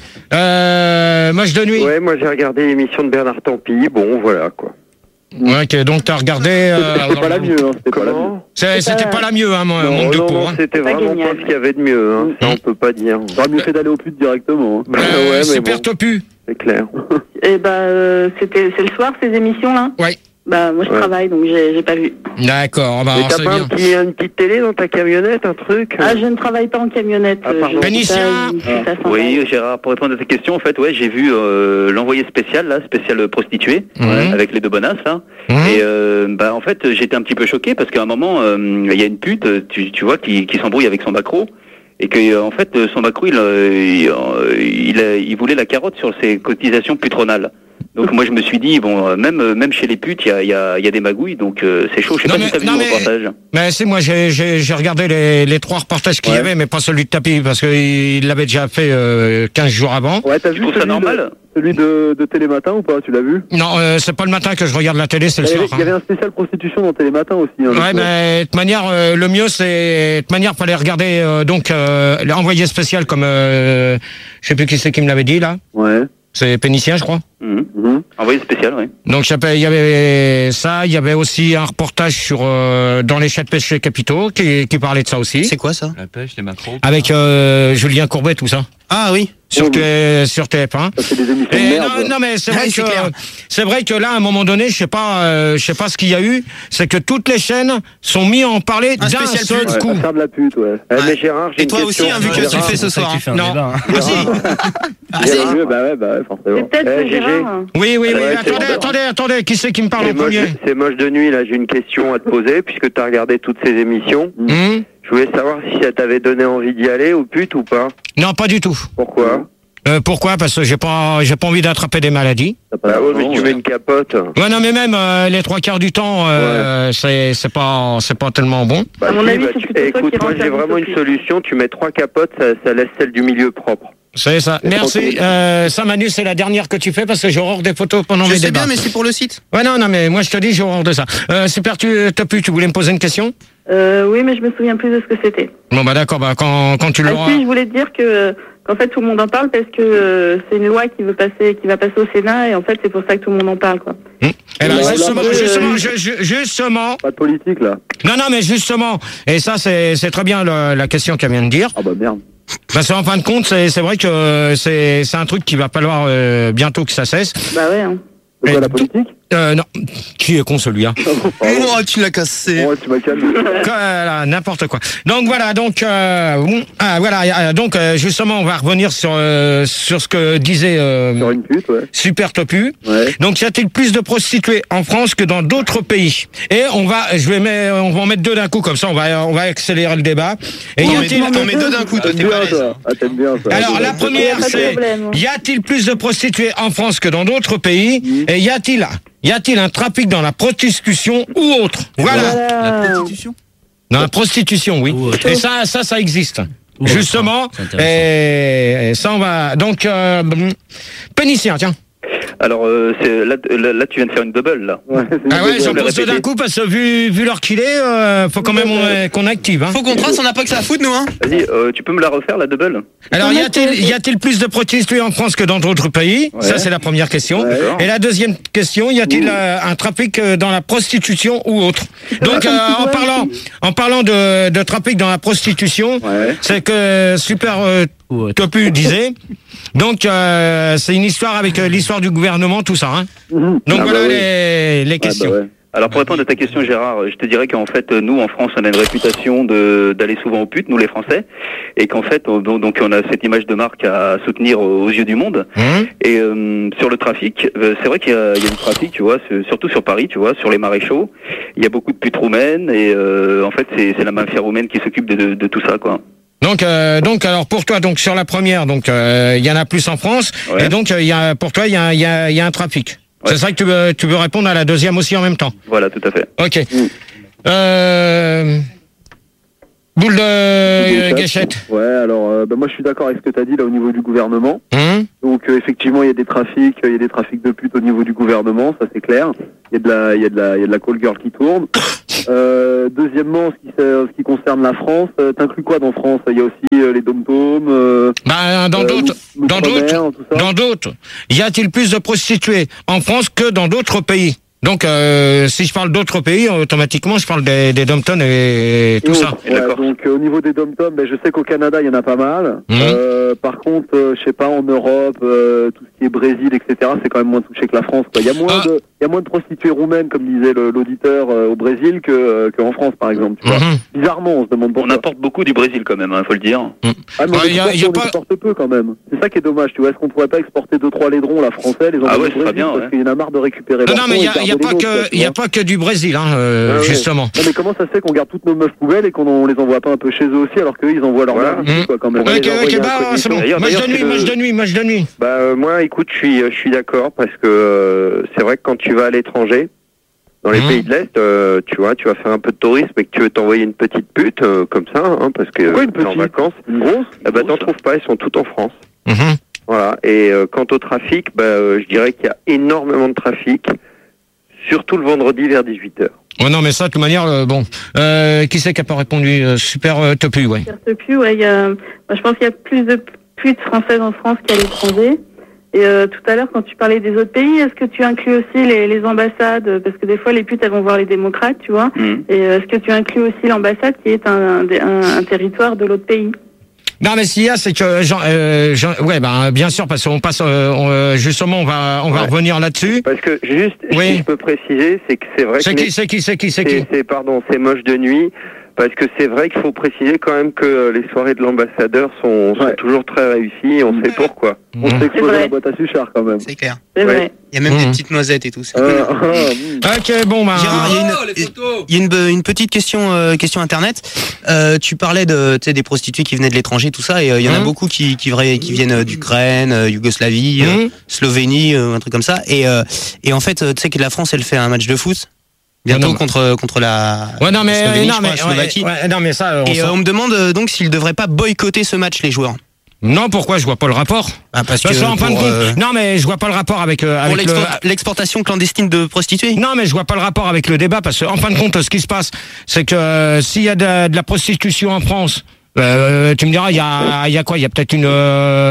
Euh, moi, je de nuit. Ouais, moi j'ai regardé l'émission de Bernard Tapie, bon voilà quoi. Ouais, ok, donc t'as regardé. Euh, C'était pas la mieux, hein. C'était pas la mieux. Comment c'est- C'était pas la mieux, hein, mon Non, manque de non, peau. non, Hein. c'était Pas vraiment génial, pas ce qu'il y avait de mieux, hein. Ça, on peut pas dire. J'aurais mieux fait d'aller aux putes directement. Hein. Bah Euh, ouais, mais Super bon, Topu. c'est clair. Et bah, euh, c'était, c'est le soir, ces émissions-là? Ouais. Bah, moi, je Ouais. travaille, donc j'ai, j'ai pas vu. D'accord, bah, Mais alors, t'as c'est pas bien. un petit, une petite télé dans ta camionnette, un truc Ah, je ne travaille pas en camionnette. Ah, euh, pardon. je- Pénitien. ça, ça s'en Oui, va. Gérard, pour répondre à ta question, en fait, ouais, j'ai vu euh, l'envoyé spécial, là, spécial prostituée, Mhm. avec les deux bonasses, là. Mhm. Et euh, bah, en fait, j'étais un petit peu choqué parce qu'à un moment, euh, il y a une pute, tu, tu vois, qui, qui s'embrouille avec son macro. Et que euh, en fait, son macro, il, euh, il, euh, il, a- il voulait la carotte sur ses cotisations putronales. Donc moi, je me suis dit, bon, euh, même euh, même chez les putes, il y a, il y, a, il y a des magouilles, donc euh, c'est chaud. Je sais Non, pas mais- si t'as vu non, le mais- reportage. Mais c'est moi, j'ai, j'ai, j'ai regardé les, les trois reportages qu'il y Ouais. avait, mais pas celui de Tapie, parce qu'il l'avait déjà fait euh, quinze jours avant. Ouais, t'as Tu vu trouves ça celui, normal de, celui de, de Télématin ou pas? Tu l'as vu? Non, euh, c'est pas le matin que je regarde la télé, c'est le Il y, avait, soir. il y avait Hein. un spécial prostitution dans Télématin aussi. Hein, Ouais, donc, mais de toute manière, euh, le mieux, c'est de toute manière, fallait regarder euh, donc euh, l'envoyé spécial comme euh, je sais plus qui c'est qui me l'avait dit là. Ouais. C'est Pénicien, je crois. Mhm. Mhm. Envoyé spécial, oui. Donc je sais- il y avait ça, il y avait aussi un reportage sur euh, dans les chats de pêche capitaux qui, qui parlait de ça aussi, C'est quoi ça? La pêche, les macros. avec euh, Julien Courbet, tout ça, Ah oui. sur, Oh, T- sur T F un. Ça, c'est des émissions de Et merde. non, quoi. non, mais c'est Ouais, vrai c'est que clair. c'est vrai que là à un moment donné, je sais pas, euh, je sais pas ce qu'il y a eu, c'est que toutes les chaînes sont mis à en parler Un d'un spécial seul pute. Ouais, coup. à faire de la pute, ouais. Eh, Ouais. mais Gérard, j'ai Et une toi aussi, question. hein, vu que tu le Gérard, fais ce soir. Tu fais un Non. débat. hein. Ah si. Ah, si. Gérard, ouais, bah ouais, bah ouais, forcément. C'est peut-être Eh, que Gégé. Gérard. Oui, oui, oui. Ouais, c'est attendez, bon. attendez, attendez. Qui c'est qui me parle C'est en moche, premier? c'est moche de nuit, là, j'ai une question à te poser, puisque tu as regardé toutes ces émissions. Hum Je voulais savoir si ça t'avait donné envie d'y aller aux putes ou pas. Non, pas du tout. Pourquoi Euh, pourquoi? Parce que j'ai pas, j'ai pas envie d'attraper des maladies. T'as pas Bah ouais, mais raison, tu ouais. mets une capote. Ouais, non, mais même euh, les trois quarts du temps, euh, c'est, c'est pas, c'est pas tellement bon. Bah À mon si, avis, bah, c'est tu- plutôt toi écoute, qui moi rends j'ai service vraiment aux une putes. solution, tu mets trois capotes, ça, ça laisse celle du milieu propre. C'est ça. Merci. Euh, ça, Manu, c'est la dernière que tu fais parce que j'ai horreur des photos pendant Je mes sais débats. bien, mais c'est pour le site. Ouais, non, non, mais moi je te dis, j'ai horreur de ça. Euh, super, tu, t'as pu, tu voulais me poser une question? Euh, oui, mais je me souviens plus de ce que c'était. Bon, bah d'accord, bah quand, quand tu Ah l'auras. si, je voulais te dire que qu'en fait tout le monde en parle parce que euh, c'est une loi qui veut passer, qui va passer au Sénat et en fait c'est pour ça que tout le monde en parle quoi. Hum. Eh ben, Là, justement, là, justement, euh, ju- ju- justement, Pas de politique, là. non, non, mais justement, et ça, c'est, c'est très bien le- la question qu'elle vient de dire. Ah bah merde. Parce qu'en fin de compte, c'est, c'est vrai que c'est, c'est un truc qui va falloir euh, bientôt que ça cesse. Bah ouais. Hein. C'est quoi Et la politique? Euh, non, qui est con celui-là? Oh, tu l'as cassé. Ouais, tu m'as calmé. Voilà, n'importe quoi. Donc voilà, donc euh, bon, ah, voilà, euh, donc euh, justement, on va revenir sur euh, sur ce que disait euh, Sur une pute, ouais. Super Topu. Ouais. Donc, y a-t-il plus de prostituées en France que dans d'autres pays? Et on va, je vais mettre, on va en mettre deux d'un coup, comme ça, on va, on va accélérer le débat. Et On y met, a-t-il, on met deux d'un coup, toi, T'aimes t'es bien, pas à l'aise. ça. Ah, t'aimes bien, ça. alors la Y a première, pas de c'est, problème. y a-t-il plus de prostituées en France que dans d'autres pays? Et y a-t-il, y a-t-il un trafic dans la prostitution ou autre? Voilà. Voilà. Dans la prostitution, oui. Ou autre. Et ça, ça, ça existe. Ou Justement. autre, c'est intéressant. Et, et ça, on va, donc, euh, Pénicien, tiens. Alors, euh, c'est, là, là, là, tu viens de faire une double, là. Ouais, c'est Ah ouais, une j'en le pose deux d'un répéter. coup parce que vu, vu l'heure qu'il est, euh, faut quand même euh, qu'on active. Hein. Faut qu'on trace, on n'a pas que ça à foutre, nous, hein. Vas-y, euh, tu peux me la refaire, la double? Alors, y a-t-il, y a-t-il plus de prostituées en France que dans d'autres pays? Ouais. Ça, c'est la première question. Ouais. Et la deuxième question, y a-t-il euh, un trafic euh, dans la prostitution ou autre? Donc, euh, en parlant, en parlant de, de trafic dans la prostitution, Ouais. c'est que Super euh, Ou autre. Topu disait. Donc, euh, c'est une histoire avec euh, l'histoire du gouvernement, tout ça. Hein. Mhm. Donc Ah voilà bah oui. les, les Ah questions. bah ouais. Alors pour répondre à ta question Gérard, je te dirais qu'en fait nous en France on a une réputation de d'aller souvent aux putes, nous les Français, et qu'en fait on, donc on a cette image de marque à soutenir aux yeux du monde. Mmh. Et euh, sur le trafic, euh, c'est vrai qu'il y a, il y a du trafic, tu vois, c'est, surtout sur Paris, tu vois, sur les maréchaux, il y a beaucoup de putes roumaines et euh, en fait c'est, c'est la mafia roumaine qui s'occupe de, de, de tout ça quoi. Donc, euh, donc, alors pour toi, donc sur la première, donc il euh, y en a plus en France, Ouais. et donc il y a pour toi il y a, y a, y a un trafic. Ouais. C'est ça que tu veux, tu veux répondre à la deuxième aussi en même temps. Voilà, tout à fait. Ok. Euh... Boule de euh, gâchette. Ouais, alors euh, bah, moi je suis d'accord avec ce que tu as dit là au niveau du gouvernement. Hum Donc euh, effectivement il y a des trafics, il y a des trafics de putes au niveau du gouvernement, ça c'est clair. Il y a de la, il y a de la, il y a de la call girl qui tourne. Euh, deuxièmement, ce qui, ce qui concerne la France, euh, t'inclus quoi dans France? Il y a aussi euh, les dom-toms. Euh, bah, dans euh, d'autres, l'outre- dans d'autres, l'outre-mer, tout ça. dans d'autres, y a-t-il plus de prostituées en France que dans d'autres pays? Donc, euh, si je parle d'autres pays, automatiquement, je parle des, des dom-toms et, et tout Et ça. autres, ouais, donc euh, au niveau des dom-toms, ben, je sais qu'au Canada il y en a pas mal. Mmh. Euh, par contre, euh, je sais pas, en Europe, euh, tout ce qui est Brésil, et cetera, c'est quand même moins touché que la France, quoi. Il y a moins Ah. de, il y a moins de prostituées roumaines, comme disait le- l'auditeur, euh, au Brésil que euh, qu'en France, par exemple. Tu vois. Mhm. Bizarrement, on se demande On pourquoi. apporte beaucoup du Brésil quand même, hein, faut le dire. Ah, mais on Ouais, y a- exporte, y a on pas- exporte peu quand même. C'est ça qui est dommage. Tu vois, est-ce qu'on pourrait pas exporter deux trois laidrons, la français, les envoyer Ah ouais, au ce serait Brésil, bien, parce ouais. qu'il y en a marre de récupérer. Non, leurs non, mais fonds il et y a, garder y a les pas nôtres, que, quoi, tu y a vois. pas que du Brésil, hein, euh, Ouais, ouais. justement. Non, mais comment ça se fait qu'on garde toutes nos meufs poubelles et qu'on on les envoie pas un peu chez eux aussi, alors qu'eux ils envoient leur Voilà. merde ici, Mmh. quoi, quand même. Ok, On les envoie ok, à bah, incognito. c'est bon. D'ailleurs, Match de d'ailleurs, nuit, c'est match le- de nuit, match de nuit. Bah euh, moi, écoute, je suis, je suis d'accord parce que euh, c'est vrai que quand tu vas à l'étranger, dans les Mhm. pays de l'Est, euh, tu vois, tu vas faire un peu de tourisme et que tu veux t'envoyer une petite pute euh, comme ça, hein, parce que Pourquoi une t'es en petite? vacances, Une grosse? eh bah, t'en grosse. trouves pas, elles sont toutes en France. Mhm. Voilà. Et euh, quant au trafic, bah, euh, je dirais qu'il y a énormément de trafic, surtout le vendredi vers dix-huit heures. Ouais, non, mais ça, de toute manière, euh, bon. Euh, qui c'est qui a pas répondu? Euh, super euh, Topu, ouais. Certes plus, ouais, il y a, moi, je pense qu'il y a plus de putes françaises en France qu'à l'étranger. Et euh, tout à l'heure, quand tu parlais des autres pays, est-ce que tu inclus aussi les, les ambassades? Parce que des fois, les putes, elles vont voir les démocrates, tu vois. Mhm. Et euh, est-ce que tu inclus aussi l'ambassade qui est un, un, un, un territoire de l'autre pays? Non, mais ce qu'il y a, c'est que, Jean, euh, Jean- ouais, bah, bien sûr, parce qu'on passe, euh, on, euh, justement, on va, on va Ouais. revenir là-dessus. Parce que juste, Oui. si je peux préciser, c'est que c'est vrai C'est que qui, les- c'est qui, c'est qui, c'est qui? c'est, c'est- pardon, c'est moche de nuit. Parce que c'est vrai qu'il faut préciser quand même que euh, les soirées de l'ambassadeur sont, sont Ouais. toujours très réussies, on sait pourquoi. On Mhm. s'est C'est explosé vrai. la boîte à suchard quand même. C'est clair. C'est Ouais. vrai. Il y a même Mmh. des petites noisettes et tout. c'est Euh, cool. ah, mm. Ok, bon, bah. Gérard, il y a une, il y a une, une petite question, euh, question internet. Euh, tu parlais de, tu sais, des prostituées qui venaient de l'étranger, tout ça, et euh, il y en a Mhm. beaucoup qui, qui, vra- qui viennent euh, d'Ukraine, euh, Yougoslavie, euh, Mhm. Slovénie, euh, un truc comme ça. Et, euh, et en fait, euh, tu sais que la France, elle fait un match de foot bientôt Ouais, non, contre contre la Ouais, non, mais, Slovénie, non, je mais, crois, Slovaquie. ouais, ouais, non, mais ça, on Et euh, s'en- on me demande euh, donc s'ils devraient pas boycotter ce match, les joueurs. Non, pourquoi? Je vois pas le rapport. Ah, parce Parce que qu'en fin de pour, compte, euh, non, mais je vois pas le rapport avec, euh, pour avec le, l'export- l'exportation clandestine de prostituées. non, mais je vois pas le rapport avec le débat parce que, en fin de compte, ce qui se passe, c'est que euh, s'il y a de, de la prostitution en France, euh, tu me diras, il y a, il y a quoi? Il y a peut-être une. Euh,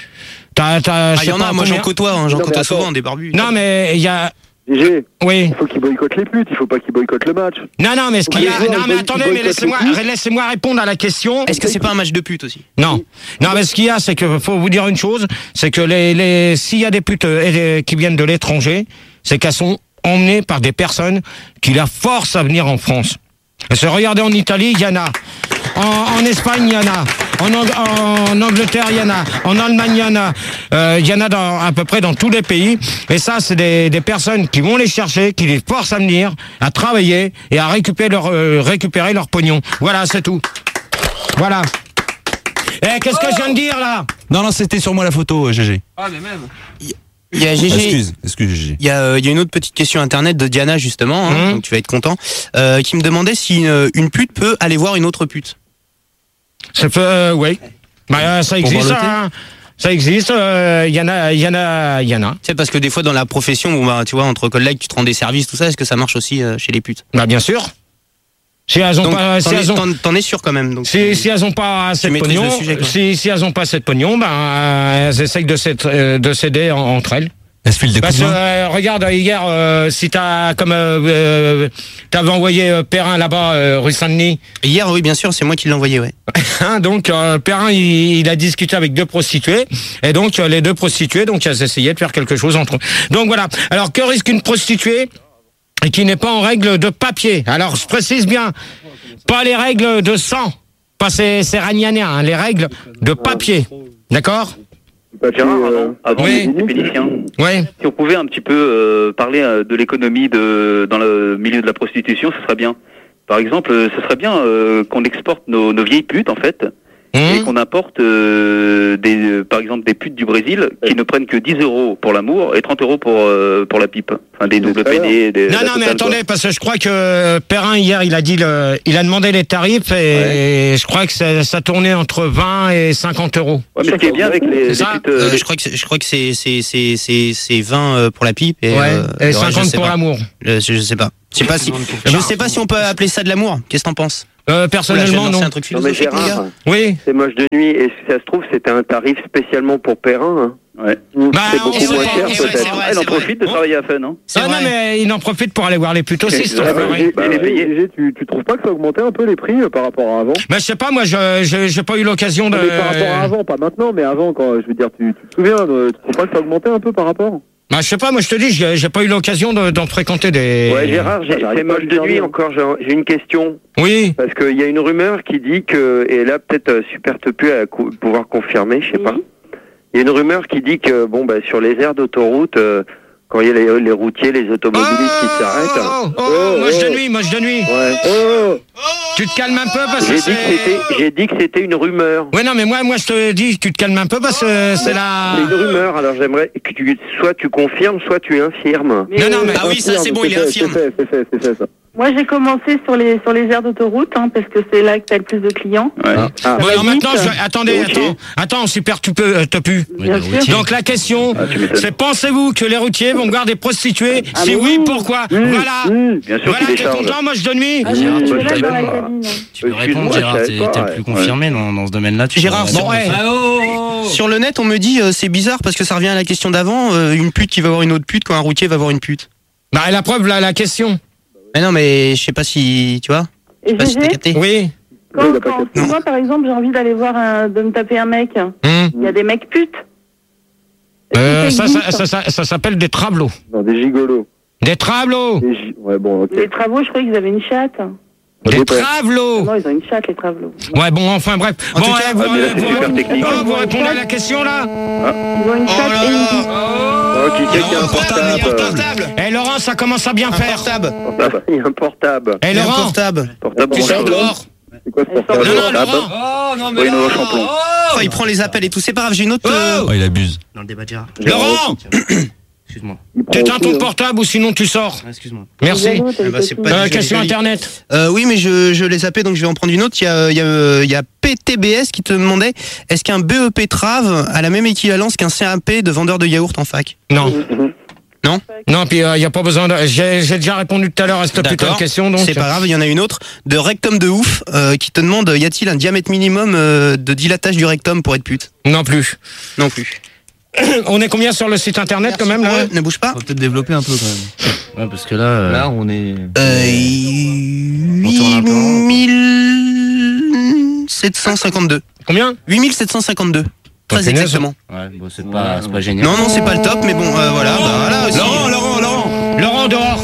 t'as, t'as, je Ah, il y sais en pas a, moi j'en combien- côtoie, hein, j'en Non, mais côtoie attends. souvent, des barbus. Non, mais il y a. G G, Oui. il faut qu'ils boycottent les putes, il faut pas qu'ils boycottent le match. Non, non, mais ce qu'il y a. Les joueurs, Non, ils mais boy- attendez, ils mais boycottent laissez-moi, les laissez-moi répondre à la question. Est-ce que c'est pas un match de pute aussi? Non, non, mais ce qu'il y a, c'est que faut vous dire une chose, c'est que les, les, s'il y a des putes euh, qui viennent de l'étranger, c'est qu'elles sont emmenées par des personnes qui la forcent à venir en France. Parce que regardez en Italie, il y en a. En, en Espagne, il y en a. En, Ang- en Angleterre, il y en a. En Allemagne, il y en a. Euh, Il y en a dans, à peu près dans tous les pays. Et ça, c'est des, des personnes qui vont les chercher, qui les forcent à venir, à travailler et à récupérer leur, euh, récupérer leur pognon. Voilà, c'est tout. Voilà. Eh, qu'est-ce que je viens de dire là? Non, non, c'était sur moi la photo, euh, G G. Il y a G G. Excuse, excuse, G G. Il y, a, euh, il y a une autre petite question internet de Diana justement, hein, Mhm. donc tu vas être content, euh, qui me demandait si une, une pute peut aller voir une autre pute. Ça fait, euh, oui. Bah, euh, ça existe, balloter. hein. Ça existe, euh, il y en a, il y en a, il y en a. C'est parce que des fois dans la profession, bon, bah, tu vois, entre collègues, tu te rends des services, tout ça, est-ce que ça marche aussi euh, chez les putes? Bah, bien sûr. Si elles ont Donc pas, si t'en es, elles ont, t'en- t'en es sûr quand même. Donc, si, si elles ont pas assez de maîtrises pognon, le sujet, quoi. si, si elles ont pas assez de pognon, ben, euh, elles essayent de s'aider, euh, de s'aider en- entre elles. Elle se file des Parce coups que, de main. euh, regarde, hier, euh, si t'as, comme, euh, euh, t'avais envoyé euh, Perrin là-bas, euh, rue Saint-Denis. Hier, oui, bien sûr, c'est moi qui l'ai envoyé, ouais. Hein, donc, euh, Perrin, il, il a discuté avec deux prostituées. Et donc, euh, les deux prostituées, donc, elles essayaient de faire quelque chose entre eux. Donc, voilà. Alors, que risque une prostituée et qui n'est pas en règle de papier. Alors, je précise bien, pas les règles de sang, pas ces, ces ragnaniens, hein, les règles de papier. D'accord ? Gérard, avant, avant Oui. les péniciens, Oui. si on pouvait un petit peu euh, parler euh, de l'économie de dans le milieu de la prostitution, ce serait bien. Par exemple, euh, ce serait bien euh, qu'on exporte nos, nos vieilles putes, en fait, Mmh. et qu'on importe, euh, des, euh, par exemple, des putes du Brésil qui ne prennent que dix euros pour l'amour et trente euros pour euh, pour la pipe. Enfin, des doubles peinées, des... Non, la non, mais totale, attendez, quoi. parce que je crois que Perrin, hier, il a dit le, il a demandé les tarifs et, Ouais. et je crois que ça, ça tournait entre vingt et cinquante euros. Ouais, mais ce qui est bien avec les, C'est les ça putes... euh, Euh, je crois que c'est- je crois que c'est c'est c'est c'est c'est vingt euh, pour la pipe et, Ouais, euh, et le reste, je cinquante sais pour pas. l'amour. Je, je sais pas. Je sais pas si je sais pas si on peut appeler ça de l'amour. Qu'est-ce que t'en penses? Euh, Oula, je viens personnellement, de lancer non. un truc Non mais philosophique, les Gérard, gars. Oui. c'est moche de nuit et si ça se trouve c'était un tarif spécialement pour Perrin. Hein. Ouais. Bah, c'est on beaucoup sait moins pas, cher on sait peut-être. c'est vrai, Ah, il en c'est vrai. profite de travailler à Fun, hein. C'est Ah non, vrai. mais il en profite pour aller voir les putes aussi, c'est Ah, vrai. bah, G- bah, il est payé. G- G- tu, tu trouves pas que ça a augmenté un peu les prix euh, par rapport à avant? Mais je sais pas, moi, je je- j'ai pas eu l'occasion de. Mais par rapport à avant, pas maintenant, mais avant, quand je veux dire, tu, tu te souviens, de, tu trouves pas que ça a augmenté un peu par rapport? Bah, je sais pas, moi, je te dis, j'ai j'ai pas eu l'occasion de- d'en fréquenter des. Ouais Gérard, j'ai- j'arrive c'est pas à moche le de faire nuit dire. encore, j'ai j'ai une question. Oui. Parce qu'il y a une rumeur qui dit que, et là peut-être euh, Super Tepu à cou- pouvoir confirmer, je sais pas. Il y a une rumeur qui dit que bon bah sur les aires d'autoroute, euh, quand il y a les, les routiers, les automobilistes qui s'arrêtent. Oh, oh, oh, Oh, moche de oh. nuit, moche de nuit. Ouais. Oh, Tu te calmes un peu parce J'ai que dit que c'était, c'est. j'ai dit que c'était une rumeur. Ouais, non, mais moi, moi, je te dis, tu te calmes un peu parce que c'est la. C'est une rumeur, alors j'aimerais que tu, soit tu confirmes, soit tu infirmes. Mais, Non, non, mais- Ah oui, ça c'est bon, il est fait, infirme. C'est fait, c'est fait, c'est fait ça. moi, j'ai commencé sur les sur les aires d'autoroute, hein, parce que c'est là que t'as le plus de clients. Ouais. Ah. Ça Bon, va alors vite. maintenant, je... attendez, Ok. attends, attends, super, tu peux, euh, t'as pu. Bien Oui, sûr. routier. Donc la question, Ah, tu m'étonnes. c'est pensez-vous que les routiers vont voir des prostituées? Ah, Si mais oui, oui. pourquoi? Mmh, Voilà. mmh. Bien sûr Voilà, qu'il t'es décharge. content, moche de nuit? Ah, Gérard, je moi, suis je là dans savais la pas. cabine. Tu peux Excuse-moi, répondre, je Gérard, savais t'es pas, t'es le ouais. plus confirmé dans, dans ce domaine-là. tu Gérard, peux- bon, ouais. Ah, Sur le net, on me dit euh, c'est bizarre parce que ça revient à la question d'avant, euh, une pute qui va voir une autre pute quand un routier va voir une pute. Bah, la preuve, là, la question. Mais non, mais je sais pas si tu vois. Et Je sais pas si t'as Gégé, capté. Oui. quand, Oui, il a pas quand- capté. moi, par exemple, j'ai envie d'aller voir un, de me taper un mec, Hum. il y a des mecs putes. Est-ce que Euh, ça, existe ça, ça, ça, ça s'appelle des travelots. Non, des gigolos. Des travelots. Des gi- Ouais, bon, ok. Les travaux, je croyais qu'ils avaient une chatte. Des dépend. travelots. Non, ils ont une chatte, les travaux. Ouais, bon, enfin, bref. En Bon, tout ouais, cas, vous, ah, mais là, euh, c'est vous- super technique. oh, vous répondez à la question, là? Ils ont une Oh chatte là et une là. bite. Oh, qui c'est qui a un Portable, il y a un portable? portable. Eh, Laurent, ça commence à bien Un faire. portable. Portable. Il y a un portable. Eh, Il y a un Laurent. portable. Portable Tu pour sors la- dehors. C'est quoi ce Elles portable? Non, non, portable. Laurent. Oh, non, mais Oui, là- nouveau champlon. Oh, il prend les appels et tout. C'est pas grave, j'ai une autre. euh, Oh, il abuse. Dans le débat de Gérard. Laurent, Excuse-moi. Il prend t'éteins aussi, ton hein. portable ou sinon tu sors. Ah, Excuse-moi. Merci. Diallo, t'as Ah une bah, c'est copine. pas Euh, du- question joli. internet. Euh, oui, mais je, je l'ai zappé, donc je vais en prendre une autre. Il y a, il y a, il y a P T B S qui te demandait est-ce qu'un B E P Trave a la même équivalence qu'un C A P de vendeur de yaourt en fac? Non. Non. Non, puis il euh, n'y a pas besoin de. J'ai j'ai déjà répondu tout à l'heure à cette putain de D'accord. question, donc. C'est pas grave, il y en a une autre de Rectum de ouf euh, qui te demande y a-t-il un diamètre minimum euh, de dilatage du rectum pour être pute? Non plus. Non plus. On est combien sur le site internet quand même là? Ouais, ne bouge pas. Faut peut-être développer un peu quand même. Ouais, parce que là. euh, Là, on est. Euh, On tourne un peu en rond, huit mille sept cent cinquante-deux. Combien? huit mille sept cent cinquante-deux. Très punaise. exactement. Ouais, bon, c'est pas, c'est pas génial. Non, non, c'est pas le top, mais bon, euh, voilà. Bah, voilà aussi. Laurent, Laurent, Laurent. Laurent dehors.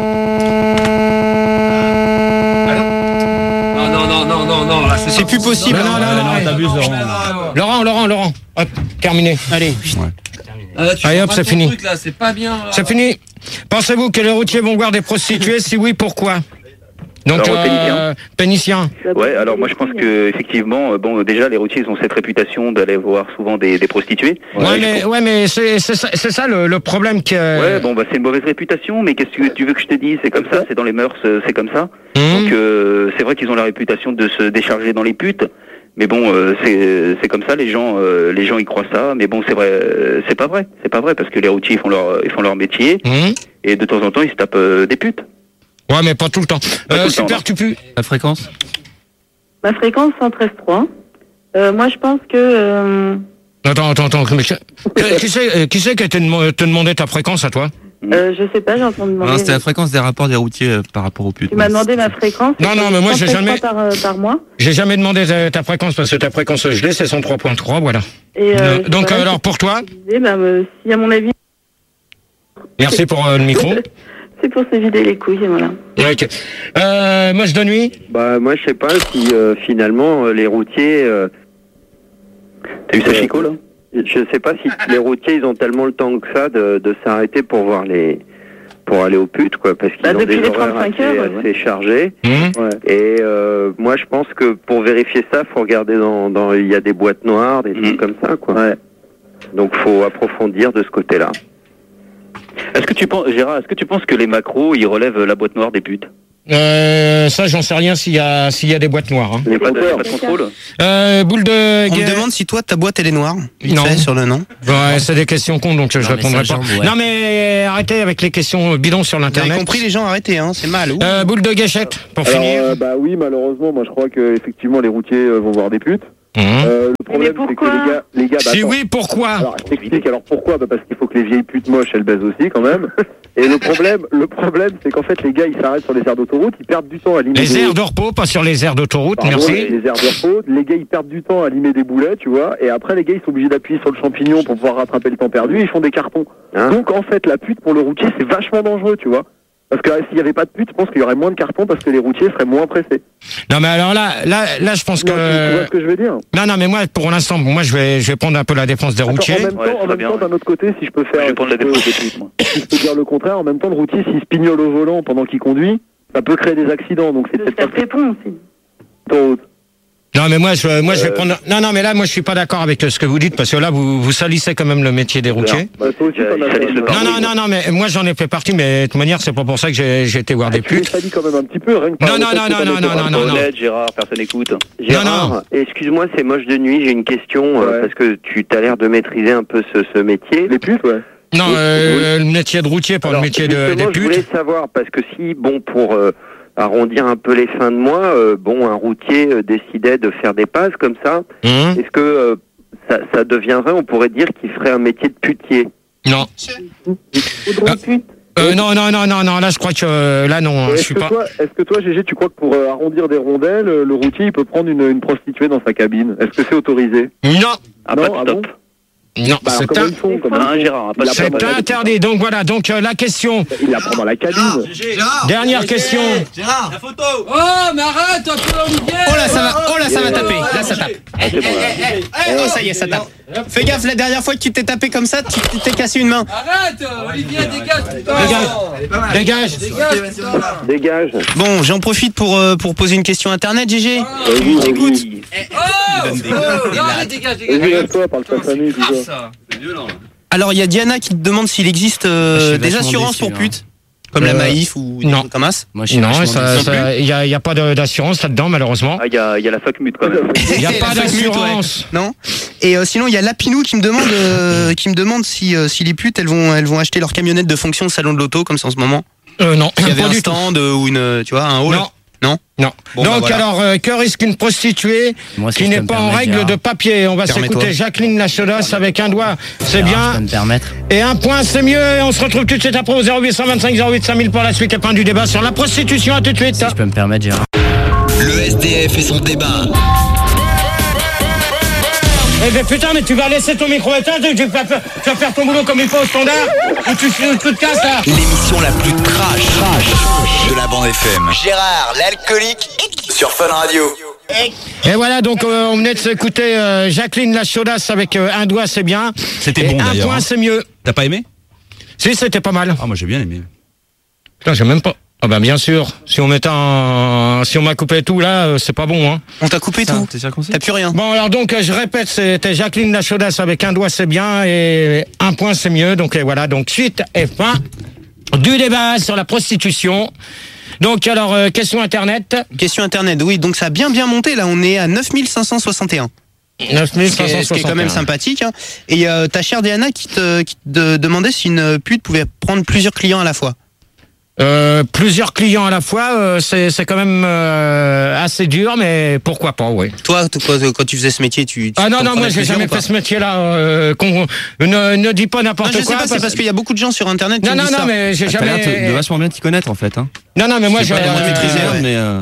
Non, non, non, non, non, non, là, C'est plus possible. Non, non, hein. non, non, t'abuses, Laurent. Laurent, Laurent, Laurent. Hop, terminé. Allez. Ah, là, tu Allez, fais hop, pas c'est ton fini. truc, là, c'est pas bien. là. C'est fini. Pensez-vous que les routiers vont voir des prostituées? Si oui, pourquoi? Donc, Alors, euh, pénicien. Ouais, alors moi je pense que effectivement, euh, bon, déjà les routiers ils ont cette réputation d'aller voir souvent des, des prostituées. Ouais, Et je mais, ouais, mais c'est c'est ça, c'est ça le, le problème que. Ouais, bon, bah, c'est une mauvaise réputation, mais qu'est-ce que tu veux que je te dise? C'est comme ça, c'est dans les mœurs, euh, c'est comme ça. Hum. Donc, euh, c'est vrai qu'ils ont la réputation de se décharger dans les putes, mais bon, euh, c'est c'est comme ça, les gens, euh, les gens y croient ça, mais bon, c'est vrai, euh, c'est pas vrai, c'est pas vrai, parce que les routiers ils font leur, ils font leur métier, Hum. et de temps en temps ils se tapent euh, des putes. Ouais, mais pas tout le temps. Pas tout Euh, le temps, super, non. tu pues. La fréquence? Ma fréquence cent treize virgule trois. Euh, moi, je pense que... euh, Attends, attends, attends. Mais, qui qui c'est euh, qui c'est qui a te dem- te demandé ta fréquence à toi? euh, je sais pas, j'ai entendu demander... Non, c'était la fréquence des rapports des routiers euh, par rapport aux putes. Tu m'as demandé ma fréquence. Non, non, mais moi, j'ai cent treize jamais- fois Par, euh, par mois. J'ai jamais demandé ta, ta fréquence parce que ta fréquence gelée, c'est cent trois virgule trois, voilà. Et, euh, Euh, donc, voilà, alors, pour toi, je disais, bah, euh, si à mon avis... merci pour euh, le micro. C'est pour se vider les couilles, voilà. Ok. Euh, moche de nuit. Bah moi je sais pas si euh, finalement euh, les routiers. Euh, T'as eu ça Chico là? Je sais pas si les routiers ils ont tellement le temps que ça de, de s'arrêter pour voir les pour aller aux putes quoi, parce qu'ils Bah, ont depuis des les horaires trente-cinq assez, heures, assez chargés. Mmh. Ouais. Et euh, moi je pense que pour vérifier ça, faut regarder dans dans il y a des boîtes noires, des Mmh. trucs comme ça quoi. Ouais. Donc faut approfondir de ce côté-là. Est-ce que tu penses, Gérard, est-ce que tu penses que les macros, ils relèvent la boîte noire des putes? Euh, ça, j'en sais rien s'il y a, s'il y a des boîtes noires. Hein. Il n'y a pas de, pas de contrôle? Euh, boule de On guerre. me demande si toi ta boîte elle est noire. Vite Non. fait, sur le nom. Ouais, c'est des questions cons, donc je Non, mais répondrai ça, pas. jambe, ouais. Non, mais arrêtez avec les questions bidons sur Vous avez l'internet. compris les gens, arrêtez, hein, c'est mal. Ouh. Euh, boule de gâchette, pour Alors, finir. euh, bah oui, malheureusement, moi je crois que effectivement les routiers euh, vont voir des putes. Mmh. Euh, le problème Mais c'est que pourquoi les gars, les gars, bah, Si attends. oui, pourquoi Alors, je t'explique. Alors pourquoi? Bah parce qu'il faut que les vieilles putes moches elles baisent aussi quand même. Et le problème, le problème, c'est qu'en fait les gars ils s'arrêtent sur les aires d'autoroute, ils perdent du temps à limer Les des... aires de repos, pas sur les aires d'autoroute, Pardon, merci. Les aires de repos, les gars ils perdent du temps à limer des boulets, tu vois. Et après les gars ils sont obligés d'appuyer sur le champignon pour pouvoir rattraper le temps perdu. Et ils font des cartons. Hein Donc en fait la pute pour le routier c'est vachement dangereux, tu vois. Parce que euh, s'il y avait pas de pute, je pense qu'il y aurait moins de cartons parce que les routiers seraient moins pressés. Non, mais alors là, là, là, je pense que. Non, tu, tu vois ce que je veux dire? Non, non, mais moi, pour l'instant, moi, je vais, je vais prendre un peu la défense des Attends, routiers. en même Ouais, temps, ça en va même bien, temps, ouais. d'un autre côté, si je peux faire, Je vais prendre la si je peux- défense des putes, moi. si je peux dire le contraire, en même temps, le routier, s'il se pignole au volant pendant qu'il conduit, ça peut créer des accidents. Donc c'est De se peut-être faire pas pépon aussi. trop haute. Non, mais moi, je, moi, je vais Euh. prendre. Non, non, mais là, moi, je suis pas d'accord avec ce que vous dites parce que là, vous, vous salissez quand même le métier des routiers. Bah, toi aussi, t'en as Ça fait. laisse le un- parler. Non, non, non, non, mais moi, j'en ai fait partie, mais de toute manière, c'est pas pour ça que j'ai, j'ai été voir Ah, des tu les putes. salis quand même un petit peu, rien que par Non, le non, fait non, que non, t'en non, aies non, fait. non, non, non. Honnête, Gérard, personne n'écoute. Gérard, Non, non. excuse-moi, c'est moche de nuit, j'ai une question, euh, Ouais. parce que tu as l'air de maîtriser un peu ce, ce métier. Les putes, ouais. Non, euh, le métier de routier, pas Alors, le métier de, des justement, je voulais putes. savoir, parce que si, bon, pour euh, arrondir un peu les fins de mois, euh, bon, un routier euh, décidait de faire des passes comme ça, Hum, est-ce que euh, ça, ça deviendrait, on pourrait dire qu'il ferait un métier de putier? non. Faudrait Ah. pute. Euh, non, non, non, non, non, là, je crois que, euh, là, non, je Est-ce suis que, pas. toi, est-ce que toi, Gégé, tu crois que pour euh, arrondir des rondelles, euh, le routier, il peut prendre une, une prostituée dans sa cabine? Est-ce que c'est autorisé? Non, Ah, Non, pas de ah stop. non, Bah, alors, c'est comment un. ils font, comment Hein, ils font Gérard, pas Il de a stop. C'est pas mal- interdit. Donc voilà, donc euh, la question. Il la prend dans la cabine. Dernière question. Gérard La photo Oh, mais arrête un peu, Olivier Oh là, ça va, oh là, ça va taper. Là, ça tape. C'est bon, là. Oh, ça y est, ça tape. Fais gaffe, la dernière fois que tu t'es tapé comme ça, tu tu t'es cassé une main. Arrête Olivier, dégage putain Dégage. Dégage putain Dégage. Bon, j'en profite pour, euh, pour poser une question internet, G G. Oui, J'écoute. oui. Oh Oh, non, allez, dégage, Vas-y, dégage lève-toi, parle pas de famille, tout ça. ça C'est violent là. Alors, il y a Diana qui te demande s'il existe euh, Je suis des vachement assurances déçu, pour hein. putes, comme la Euh, Maïf ou des non. trucs comme ça. Moi, je suis Non, vachement ça, déçu. ça, il y a, il y a pas de- d'assurance là-dedans, malheureusement. Ah, il y a, il y a la fuck mute quand même. Il y a Et pas la fuck mute, d'assurance. ouais. Non. Et euh, sinon, il y a Lapinou qui me demande, euh, qui me demande si, euh, si les putes, elles vont, elles vont acheter leur camionnette de fonction au salon de l'auto, comme c'est en ce moment. Euh, non, Il y avait pas un du tout. stand euh, ou une, euh, tu vois, un hall. Non. Non. Non. Bon, bah, Donc voilà. alors, euh, que risque une prostituée Moi, si qui je n'est peux me pas en permettre, règle Gérard. de papier? On va Permets-toi. s'écouter Jacqueline Lachodas avec un doigt. C'est Gérard, je bien. peux me permettre. Et un point, c'est mieux. Et on se retrouve tout de suite après au zéro huit cent vingt-cinq zéro huit cinq mille pour la suite et fin du débat sur la prostitution. À tout de suite. Si je peux me permettre, Gérard. Le S D F et son débat. Eh ben putain, mais tu vas laisser ton micro éteint, tu, tu vas faire, tu vas faire ton boulot comme il faut au standard, ou tu, tu te casses là. L'émission la plus trash, trash de la bande F M. Gérard, l'alcoolique, sur Fun Radio. Et voilà, donc euh, on venait de s'écouter euh, Jacqueline Lachodas avec euh, un doigt, c'est bien. C'était Et bon un d'ailleurs. point, hein. c'est mieux. T'as pas aimé? Si, c'était pas mal. Ah, moi j'ai bien aimé. Putain, j'ai même pas. Ah bah bien sûr, si on mettait un... si on m'a coupé tout là, euh, c'est pas bon hein. On t'a coupé tout. T'es circoncis? T'as plus rien. Bon alors donc euh, je répète, c'était Jacqueline Lachodas avec un doigt c'est bien et un point c'est mieux. Donc et voilà, donc suite et fin du débat sur la prostitution. Donc alors euh, question internet. Question internet. Oui, donc ça a bien bien monté. Là, on est à neuf mille cinq cent soixante et un. neuf mille Ce qui cinq cent est, ce qui est quand même soixante et un. sympathique. Hein. Et il y a ta chère Diana qui te, qui te demandait si une pute pouvait prendre plusieurs clients à la fois. Euh, plusieurs clients à la fois, euh, c'est c'est quand même euh, assez dur, mais pourquoi pas, oui. Toi, t- quand, quand tu faisais ce métier, tu. tu Ah non, t'en non, prenais moi j'ai plusieurs jamais ou pas fait ce métier-là. Euh, qu'on- ne, ne dis pas Non, n'importe je quoi. sais pas, c'est parce- parce qu'il y a beaucoup de gens sur internet qui Non, me non, disent non, ça. mais j'ai T'as l'air de- de jamais. vachement bien t'y connaître en fait. Hein. Non, non, mais moi Je sais j'ai. pas comment maîtriser, maîtriser, ouais. mais. euh,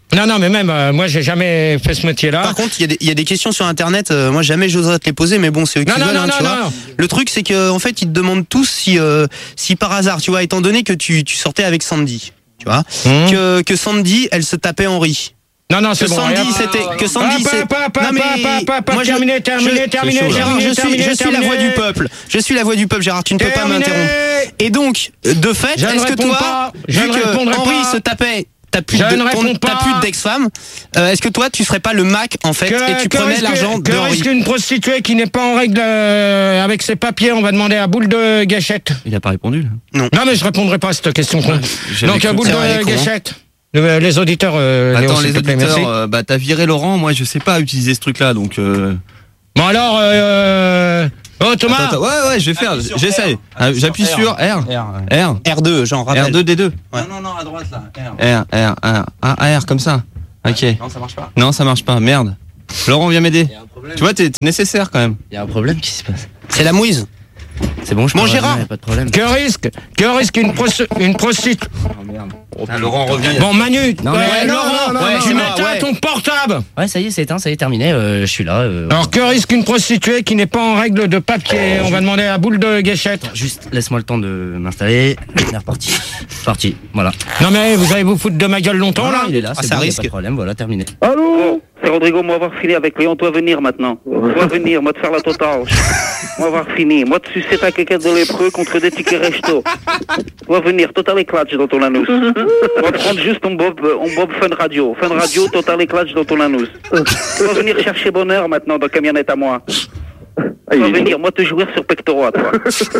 Non, non, mais même, euh, moi, j'ai jamais fait ce métier-là. Par contre, il y, a des- il y a des questions sur Internet. euh, moi, jamais j'oserais te les poser, mais bon, c'est eux qui Non, non, veulent, non, hein, non, tu non, vois. non. Le truc, c'est que en fait, ils te demandent tous si, euh, si par hasard, tu vois, étant donné que tu, tu sortais avec Sandy, tu vois, Mmh. que, que Sandy, elle se tapait Henri. Non, non, Que c'est bon. Sandy, rien. c'était, que Sandy, Ah, c'est. pas, pas, Non, mais pas, pas, pas, moi, je- terminé, terminé, je- terminé, Gérard, terminé, je suis, terminé, je suis la terminé. voix du peuple. Je suis la voix du peuple, Gérard. Tu ne peux pas Terminé. m'interrompre. Et donc, de fait, Je ne est-ce que réponds toi, pas. Je vu ne que répondrai Henri pas. se tapait. T'as plus, Je de, ne ton- réponds t'as pas. plus d'ex-femme. Euh, Est-ce que toi, tu serais pas le Mac en fait, Que- et tu que prenais risque- l'argent que de Henri? risque une prostituée qui n'est pas en règle euh, avec ses papiers? On va demander à Boule de Gâchette. Il a pas répondu là. Non. Non, mais je répondrai pas à cette question. con. j'avais Donc, à cru- Boule c'est vrai, elle est de con, hein. Gâchette. Euh, Les auditeurs, euh, Léo, Attends, s'il les te plaît, merci. auditeurs, euh, bah t'as viré Laurent, moi je sais pas utiliser ce truc là donc. Euh... Bon, alors, euh... oh, Thomas. Attends, attends, ouais, ouais, je vais faire, j'essaye. Ah, J'appuie sur R. R. R deux, genre, rappelle. R deux D deux. Ouais. Non, non, non, à droite là. R. R, R, R. Ah, R, comme ça. Ok. Non, ça marche pas. Non, ça marche pas, merde. Laurent, viens m'aider. Il y a un problème. Tu vois, t'es t'es nécessaire quand même. Il y a un problème qui se passe. C'est la mouise. C'est bon, je Bon, peux Gérard. revenir, y a pas de problème. Que risque, que risque une, prosti- une prostituée. Oh merde. Laurent revient. Bon, Manu, Non, euh, mais- Laurent, non, non, ouais, non, tu non, m'éteins ouais. ton portable. Ouais, ça y est, c'est éteint, ça y est terminé. euh, je suis là. euh, Alors, que risque une prostituée qui n'est pas en règle de papier? On va demander à Boule de Gâchette. Juste, laisse-moi le temps de m'installer. On est reparti. Parti. Voilà. Non, mais vous allez vous foutre de ma gueule longtemps, Non, là? il est là, Ah, c'est ça bon, y a risque. pas de problème. Voilà, terminé. Allô? C'est Rodrigo, moi avoir fini avec Léon, toi venir maintenant. Toi venir, moi te faire la totale. Moi avoir fini, moi te sucer ta quéquette de lépreux contre des tickets resto. Toi venir, total éclatch dans ton anus. Moi prendre juste ton bob, on bob fun radio. Fun radio, total éclatch dans ton anus. Toi venir chercher bonheur maintenant dans camionnette à moi. Toi venir, moi te jouer sur pectorat, toi.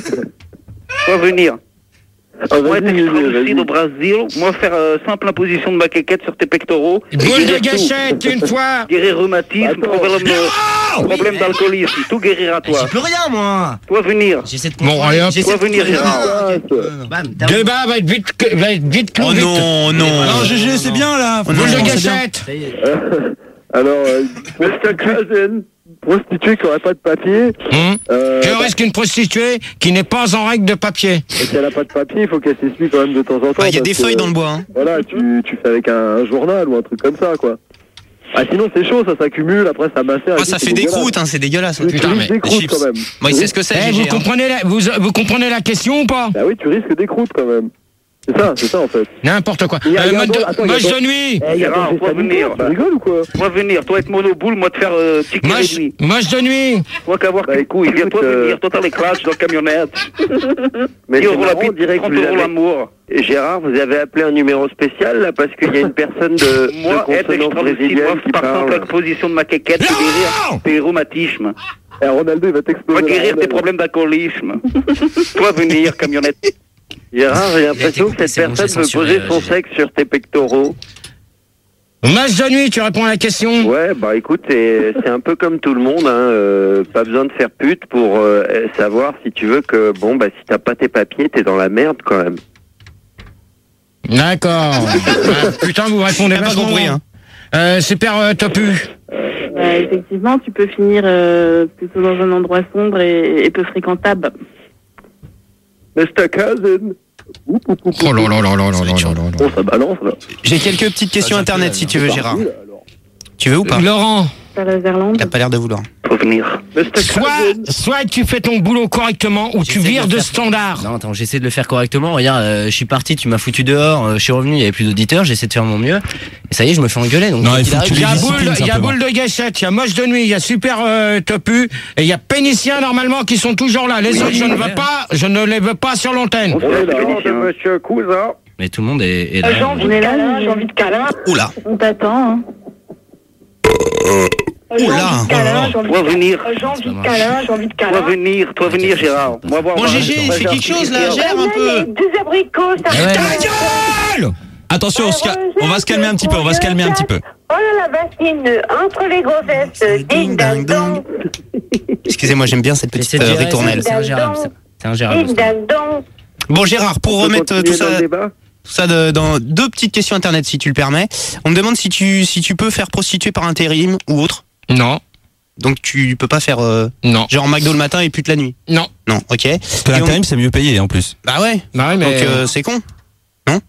Toi venir. Ah, Moi, vas-y, être vas-y, extra au Brésil, moi faire euh, simple imposition de ma quéquette sur tes pectoraux. Boule de Guérir tout. Gâchette, une fois. Guérir rhumatisme, Attends. problème, euh, problème d'alcoolisme, tout guérir à toi. J'ai plus rien, moi. Toi venir. J'essaie de Bon, contrôler. allez, hop. J'essaie Toi de venir, contrôler. Gérard. Bam, Le terminé. débat va être vite, va être vite clos, Oh vite. non, non. Non, G G, c'est bien là. Oh, non, Boule de non, c'est Gâchette. Ça y est. Alors, euh, prostituée, prostituée qui aurait pas de papier, Hum. euh, Que risque une prostituée qui n'est pas en règle de papier? et si elle a pas de papier, il faut qu'elle s'essuie quand même de temps en temps. Bah, il y a parce des que, feuilles dans le bois. Hein. Voilà, tu, tu fais avec un, un journal ou un truc comme ça, quoi. Ah, sinon c'est chaud, ça s'accumule, après ça macère. et Ah, tout, ça c'est fait des dégueulasse. croûtes, hein, c'est dégueulasse. Tu Putain, risques mais des des croûtes chips. quand même. Moi, il sait ce que c'est, Eh, G vous G. hein. comprenez la, vous, vous comprenez la question ou pas? Bah oui, tu risques des croûtes quand même. C'est ça, c'est ça en fait. N'importe quoi. Il y a- il y a Euh, un mode bon- de- attends, il y a Moche bon- de nuit. Eh, il y a Gérard, danger faut sanitaire, venir. tu rigoles ou quoi? Toi venir, toi être monoboule, moi te faire euh, ticket Moche, réduit. moche de nuit. Toi qu'avoir Bah, tes couilles, viens toi écoute, euh, venir, total éclatch dans la camionnette. Mais dix c'est euros la marrant, on bite, dirait que trente vous euros avez... l'amour. Et Gérard, vous avez appelé un numéro spécial là parce qu'il y a une personne de, Moi, de être consonance extra lucide, moi brésilienne qui par simple parle. exposition de ma quéquette, c'est guérir tes rhumatismes. Eh, Ronaldo il va t'exploser. Moi la guérir tes rondelle. problèmes d'alcoolisme. Toi venir, camionnette. Gérard, j'ai Il a l'impression été que coupé, c'est cette bon, personne j'ai veut censuré, poser euh, son G G. sexe sur tes pectoraux. Moche de nuit, tu réponds à la question. Ouais, bah écoute, c'est c'est un peu comme tout le monde, hein, euh, pas besoin de faire pute pour euh, savoir si tu veux que, bon, bah si t'as pas tes papiers, t'es dans la merde quand même. D'accord. Ah, putain, vous répondez T'as pas vachement compris, bien. hein. Euh, super euh, topu. Bah, effectivement, tu peux finir euh, plutôt dans un endroit sombre et, et peu fréquentable. mister Cousin. Oup, oup, oup, Oh là oup. là là là là là là là là. Oh, ça balance là. J'ai quelques petites questions internet si tu veux, Gérard. Parti, là, alors. Tu veux ou pas? Laurent, T'as la Zerlande. T'as pas l'air de vouloir. Faut venir. mister soit, Cousin. soit tu fais ton boulot correctement ou tu J'essaie de vires le de faire. standard. Non, attends, j'essaie de le faire correctement. Regarde, euh, je suis parti, tu m'as foutu dehors, euh, je suis revenu, il y avait plus d'auditeurs, j'essaie de faire mon mieux. Et ça y est, je me fais engueuler. Donc, Non, quoi il qu'il faut que tu arrive, Il y a les boule, disciplines, il y a simplement. boule de gâchette, il y a moche de nuit, il y a super euh, topu et il y a pénicien normalement qui sont toujours là. Les autres, je ne veux pas, je ne les veux pas sur l'antenne. On est là. de Monsieur Cousin. Mais tout le monde est, est là. J'ai envie de câlin, j'ai envie de câlin. Oula. On t'attend. Hein. Oula. Toi venir. J'ai envie de câlin, j'ai envie de Toi câlin. venir, toi venir, Gérard. Moi voir. Bon, voir- G G, moi, fais j'ai quelque chose là, un- gère un peu. Deux abricots, ça Ah ouais. Ta gueule! Attention, on, se ca- on va se calmer un petit peu, on va se calmer un petit peu. Oh là la bassine, entre les grossettes, ding dang dong, Excusez-moi, j'aime bien cette petite J'essaie de euh, gérer, ritournelle. C'est ingérable, ça. C'est ingérable. ding dang dong. Bon, Gérard, pour On peut remettre euh, tout continuer dans ça, le débat tout ça de- dans deux petites questions internet, si tu le permets. On me demande si tu, si tu peux faire prostituer par intérim ou autre. Non, Donc tu peux pas faire euh, non, genre McDo le matin et pute la nuit. non. Non, ok. Parce que Et on- l'intérim, c'est mieux payé en plus. Bah ouais. Bah ouais, mais Donc euh, c'est con. Non.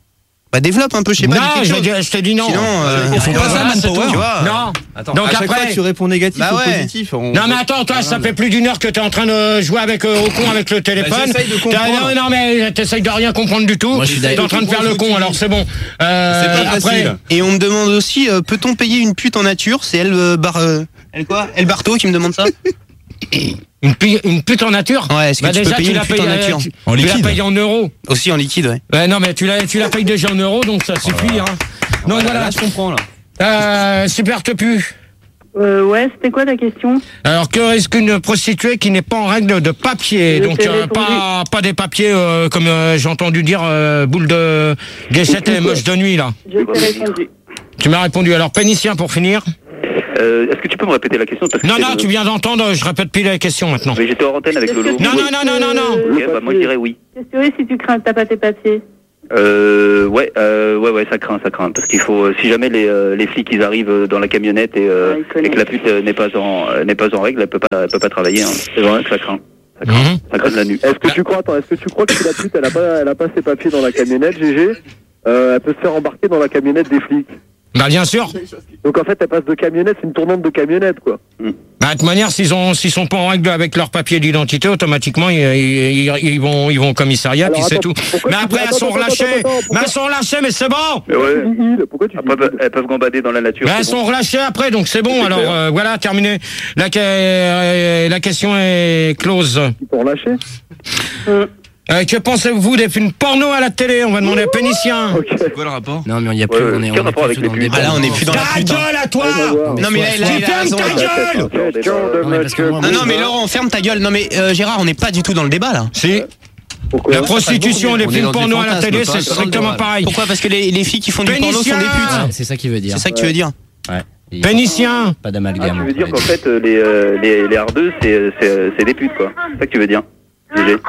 Bah développe un peu, je sais pas. Non, dis quelque je, chose. dis- je t'ai dit non. Sinon, euh, Ils font pas ça, Manpower. Tu vois. Non. Attends, Donc à chaque après- fois tu réponds négatif Bah ou ouais. positif. on- Non mais attends, toi, ça fait plus d'une heure que t'es en train de jouer avec euh, au con avec le téléphone. Bah, j'essaye de T'as- comprendre. non, non mais t'essayes de rien comprendre du tout. Moi, je suis T'es d'accord. en train de faire le con, alors c'est bon. Euh, C'est pas après, facile. Et on me demande aussi, euh, peut-on payer une pute en nature? C'est elle, euh, bar, euh, elle quoi? Elle Barto qui me demande ça. Une, pi- une pute en nature. Ouais, est-ce que Bah tu déjà, peux payer tu une la pute payes en nature? tu, En tu la liquide. payes en euros. Aussi en liquide, ouais. Ouais, non mais tu la, tu la payes déjà en euros, donc ça suffit. Hein. Donc Voilà, voilà. là je comprends là. Euh, super Topu. Euh, ouais, c'était quoi ta question? Alors que est-ce qu'une prostituée qui n'est pas en règle de papier, Je donc t'ai euh, répondu. pas pas des papiers euh, comme euh, j'ai entendu dire euh, boule de guéchette et moche de nuit là. Je t'ai répondu. Tu m'as répondu. Alors pénicien pour finir. Euh, Est-ce que tu peux me répéter la question parce que Non c'est non, le- tu viens d'entendre. Je répète plus la question maintenant. Mais j'étais en antenne avec Lolo. Non non non non non non. Ok, bah moi je dirais oui. Qu'est-ce que tu veux si tu crains que t'as pas tes papiers? Euh, ouais, euh, ouais, ouais, ça craint, ça craint, parce qu'il faut, euh, si jamais les, euh, les flics ils arrivent euh, dans la camionnette et, euh, Ouais, ils connaissent. et que la pute euh, n'est pas en, euh, n'est pas en règle, elle peut pas, elle peut pas travailler. Hein. C'est vrai que ça craint, ça craint, Mhm. ça craint de la nuit. Est-ce que tu crois, attends, est-ce que tu crois que si la pute elle a pas, elle a pas ses papiers dans la camionnette, G G, euh, elle peut se faire embarquer dans la camionnette des flics? Bah bien sûr. Donc en fait, elle passe de camionnette, c'est une tournante de camionnette, quoi. Bah, de toute manière, s'ils ont, s'ils sont pas en règle avec leur papier d'identité, automatiquement, ils, ils, ils- ils vont, ils vont au commissariat, Alors, puis c'est attends, tout. pourquoi Mais tu après, dis- elles sont attends, attends, relâchées. attends, attends, Mais pourquoi- elles sont relâchées, mais c'est bon. Mais ouais. Tu dis il, pourquoi tu dis Après, il elles peuvent gambader dans la nature. Mais elles c'est sont bon. relâchées après, donc c'est bon. C'est Alors clair. euh, voilà, terminé. La, que- euh, la question est close. Ils sont relâchés? Euh, que pensez-vous des films porno à la télé? On va demander à Pénicien. Ok. C'est quoi le rapport? Non, mais il y a plus, Ouais, on est, quel on est rapport plus avec dans les le putes débat. Ah là, on est plus dans la Ta pute. hein. gueule à toi. Non mais là, là, Tu il a fermes raison. ta là. gueule. Question de Non, mais parce que monsieur. moi, Non moi, non mais Laurent, ferme ta gueule. Non mais euh, Gérard, on n'est pas du tout dans le débat là. Si. Pourquoi? La prostitution et les On est films dans des porno à la fantasmes, télé, pas c'est dans le strictement débat. pareil. Pourquoi? Parce que les, les filles qui font du porno sont des Pénicien. putes. Ouais, c'est ça qu'il veut dire. C'est ça que tu veux dire. Ouais. Il- Pénicien. Pas Ah, d'amalgame. tu veux dire entre qu'en les fait euh, les, euh, les, les hardeuses c'est, c'est, c'est des putes quoi. C'est ça que tu veux dire, G G.